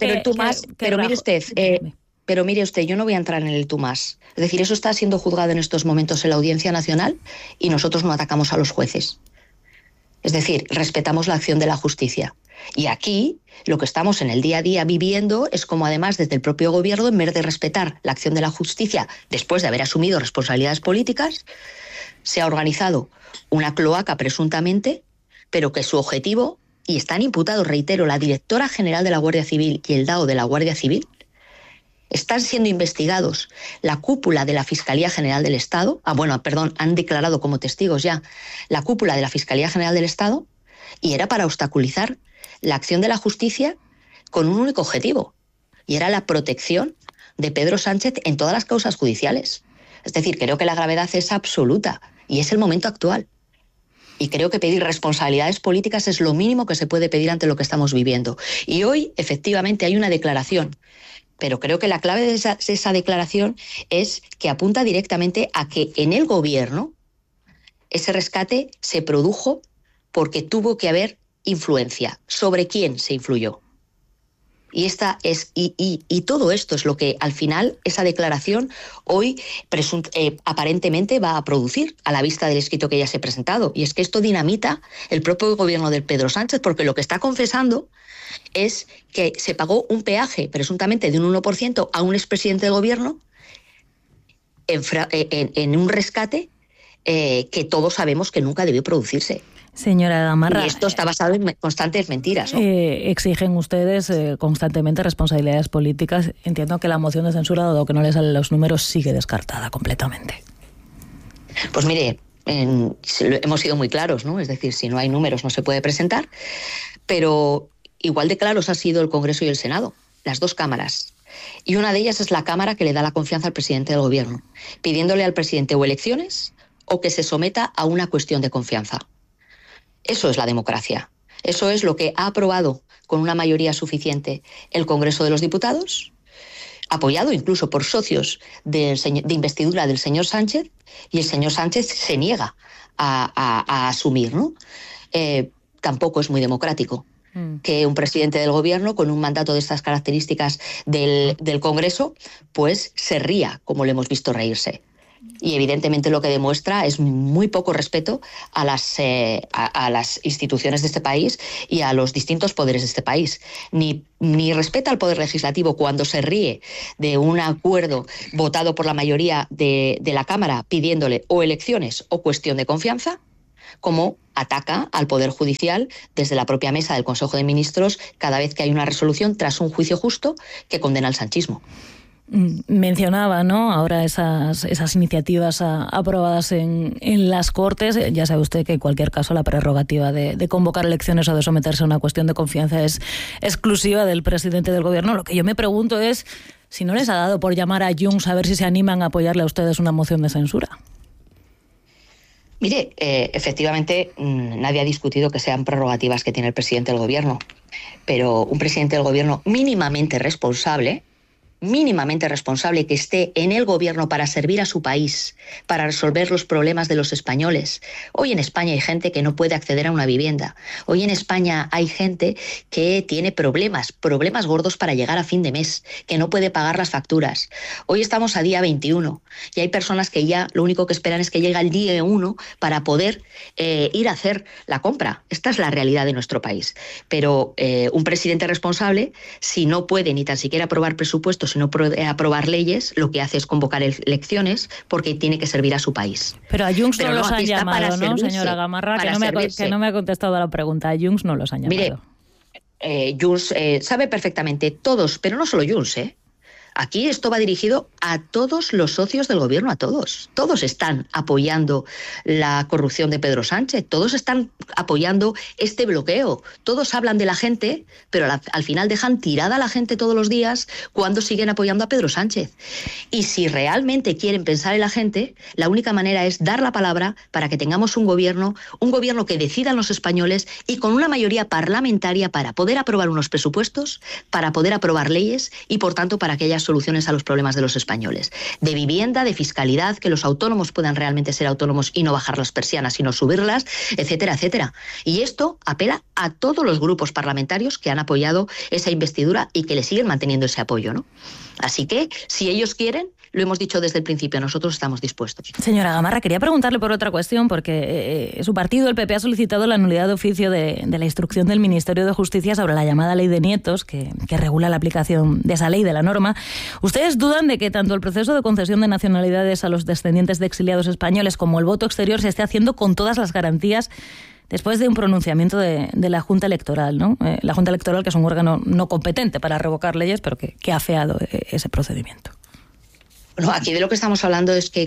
Pero mire usted, yo no voy a entrar en el tú más. Es decir, eso está siendo juzgado en estos momentos en la Audiencia Nacional y nosotros no atacamos a los jueces. Es decir, respetamos la acción de la justicia. Y aquí lo que estamos en el día a día viviendo es como, además, desde el propio gobierno, en vez de respetar la acción de la justicia después de haber asumido responsabilidades políticas, se ha organizado una cloaca presuntamente, pero que su objetivo, y están imputados, reitero, la directora general de la Guardia Civil y el DAO de la Guardia Civil, están siendo investigados la cúpula de la Fiscalía General del Estado, han declarado como testigos ya la cúpula de la Fiscalía General del Estado, y era para obstaculizar la acción de la justicia con un único objetivo, y era la protección de Pedro Sánchez en todas las causas judiciales. Es decir, creo que la gravedad es absoluta y es el momento actual. Y creo que pedir responsabilidades políticas es lo mínimo que se puede pedir ante lo que estamos viviendo. Y hoy, efectivamente, hay una declaración, pero creo que la clave de esa declaración es que apunta directamente a que en el gobierno ese rescate se produjo porque tuvo que haber influencia. ¿Sobre quién se influyó? Y todo esto es lo que al final esa declaración hoy aparentemente va a producir a la vista del escrito que ya se ha presentado. Y es que esto dinamita el propio gobierno de Pedro Sánchez, porque lo que está confesando es que se pagó un peaje presuntamente de un 1% a un expresidente del gobierno en un rescate que todos sabemos que nunca debió producirse. Señora Gamarra, y esto está basado en constantes mentiras, ¿no? Exigen ustedes constantemente responsabilidades políticas. Entiendo que la moción de censura, dado que no le salen los números, sigue descartada completamente. Pues mire, hemos sido muy claros, ¿no? Es decir, si no hay números no se puede presentar, pero igual de claros ha sido el Congreso y el Senado, las dos cámaras. Y una de ellas es la Cámara que le da la confianza al presidente del Gobierno, pidiéndole al presidente o elecciones o que se someta a una cuestión de confianza. Eso es la democracia. Eso es lo que ha aprobado con una mayoría suficiente el Congreso de los Diputados, apoyado incluso por socios de investidura del señor Sánchez, y el señor Sánchez se niega a asumir, ¿no? Tampoco es muy democrático que un presidente del Gobierno con un mandato de estas características del Congreso pues se ría, como le hemos visto reírse. Y evidentemente lo que demuestra es muy poco respeto a las instituciones de este país y a los distintos poderes de este país. Ni respeta al Poder Legislativo cuando se ríe de un acuerdo votado por la mayoría de la Cámara pidiéndole o elecciones o cuestión de confianza, como ataca al Poder Judicial desde la propia mesa del Consejo de Ministros cada vez que hay una resolución tras un juicio justo que condena al sanchismo. Mencionaba, ¿no?, ahora esas iniciativas aprobadas en las Cortes. Ya sabe usted que en cualquier caso la prerrogativa de convocar elecciones o de someterse a una cuestión de confianza es exclusiva del presidente del Gobierno. Lo que yo me pregunto es si no les ha dado por llamar a Junts a ver si se animan a apoyarle a ustedes una moción de censura. Mire, efectivamente nadie ha discutido que sean prerrogativas que tiene el presidente del Gobierno, pero un presidente del Gobierno mínimamente responsable que esté en el Gobierno para servir a su país, para resolver los problemas de los españoles. Hoy en España hay gente que no puede acceder a una vivienda. Hoy en España hay gente que tiene problemas gordos para llegar a fin de mes, que no puede pagar las facturas. Hoy estamos a día 21 y hay personas que ya lo único que esperan es que llegue el día 1 para poder ir a hacer la compra. Esta es la realidad de nuestro país. Pero un presidente responsable, si no puede ni tan siquiera aprobar presupuestos, si no puede aprobar leyes, lo que hace es convocar elecciones porque tiene que servir a su país. Pero a Junts no los han llamado, ¿no, señora Gamarra? Que no me ha contestado a la pregunta. A Junts no los han llamado. Mire, Junts sabe perfectamente, todos, pero no solo Junts, Aquí esto va dirigido a todos los socios del Gobierno, a todos. Todos están apoyando la corrupción de Pedro Sánchez, todos están apoyando este bloqueo. Todos hablan de la gente, pero al final dejan tirada a la gente todos los días cuando siguen apoyando a Pedro Sánchez. Y si realmente quieren pensar en la gente, la única manera es dar la palabra para que tengamos un gobierno que decidan los españoles y con una mayoría parlamentaria para poder aprobar unos presupuestos, para poder aprobar leyes y, por tanto, para que haya soluciones a los problemas de los españoles. De vivienda, de fiscalidad, que los autónomos puedan realmente ser autónomos y no bajar las persianas, sino subirlas, etcétera, etcétera. Y esto apela a todos los grupos parlamentarios que han apoyado esa investidura y que le siguen manteniendo ese apoyo, ¿no? Así que, si ellos quieren, lo hemos dicho desde el principio, nosotros estamos dispuestos. Señora Gamarra, quería preguntarle por otra cuestión, porque su partido, el PP, ha solicitado la nulidad de oficio de la instrucción del Ministerio de Justicia sobre la llamada Ley de Nietos, que regula la aplicación de esa ley, de la norma. ¿Ustedes dudan de que tanto el proceso de concesión de nacionalidades a los descendientes de exiliados españoles como el voto exterior se esté haciendo con todas las garantías después de un pronunciamiento de la Junta Electoral, ¿no? La Junta Electoral, que es un órgano no competente para revocar leyes, pero que ha afeado ese procedimiento? Bueno, aquí de lo que estamos hablando es que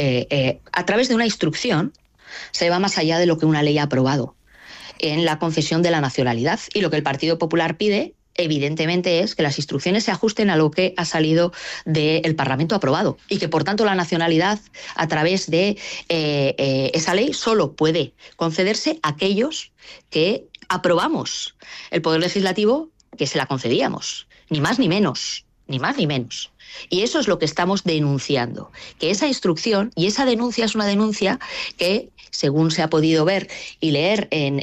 a través de una instrucción se va más allá de lo que una ley ha aprobado en la concesión de la nacionalidad. Y lo que el Partido Popular pide, evidentemente, es que las instrucciones se ajusten a lo que ha salido del Parlamento aprobado y que, por tanto, la nacionalidad, a través de esa ley, solo puede concederse a aquellos que aprobamos. El Poder Legislativo, que se la concedíamos, ni más ni menos, ni más ni menos. Y eso es lo que estamos denunciando, que esa instrucción y esa denuncia es una denuncia que, según se ha podido ver y leer en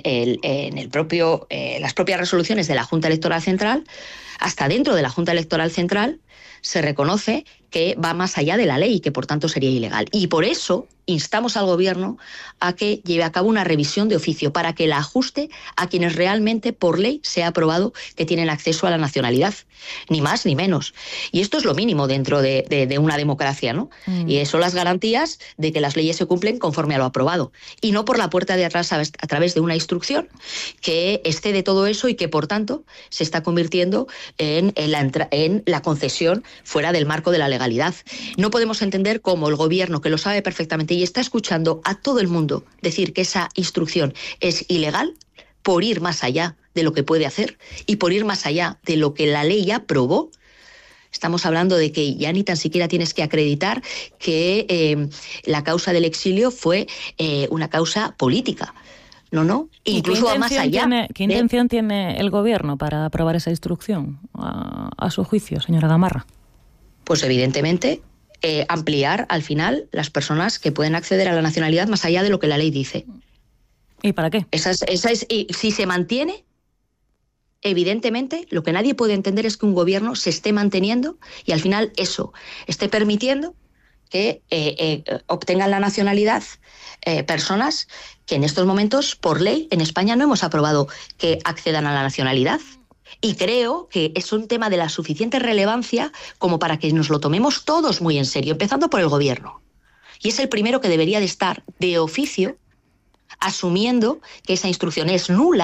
las propias resoluciones de la Junta Electoral Central, hasta dentro de la Junta Electoral Central se reconoce que va más allá de la ley y que, por tanto, sería ilegal. Y por eso instamos al Gobierno a que lleve a cabo una revisión de oficio para que la ajuste a quienes realmente por ley se ha aprobado que tienen acceso a la nacionalidad, ni más ni menos. Y esto es lo mínimo dentro de una democracia, ¿no? Y son las garantías de que las leyes se cumplen conforme a lo aprobado y no por la puerta de atrás a través de una instrucción que excede todo eso y que, por tanto, se está convirtiendo en la concesión fuera del marco de la legalidad. No podemos entender cómo el gobierno, que lo sabe perfectamente y está escuchando a todo el mundo decir que esa instrucción es ilegal, por ir más allá de lo que puede hacer y por ir más allá de lo que la ley ya aprobó. Estamos hablando de que ya ni tan siquiera tienes que acreditar que la causa del exilio fue una causa política. No. Incluso va más allá. ¿Qué intención tiene el gobierno para aprobar esa instrucción a su juicio, señora Gamarra? Pues evidentemente ampliar al final las personas que pueden acceder a la nacionalidad más allá de lo que la ley dice. ¿Y para qué? Y si se mantiene, evidentemente, lo que nadie puede entender es que un gobierno se esté manteniendo y al final eso esté permitiendo que obtengan la nacionalidad personas que en estos momentos, por ley, en España no hemos aprobado que accedan a la nacionalidad. Y creo que es un tema de la suficiente relevancia como para que nos lo tomemos todos muy en serio, empezando por el gobierno. Y es el primero que debería de estar de oficio asumiendo que esa instrucción es nula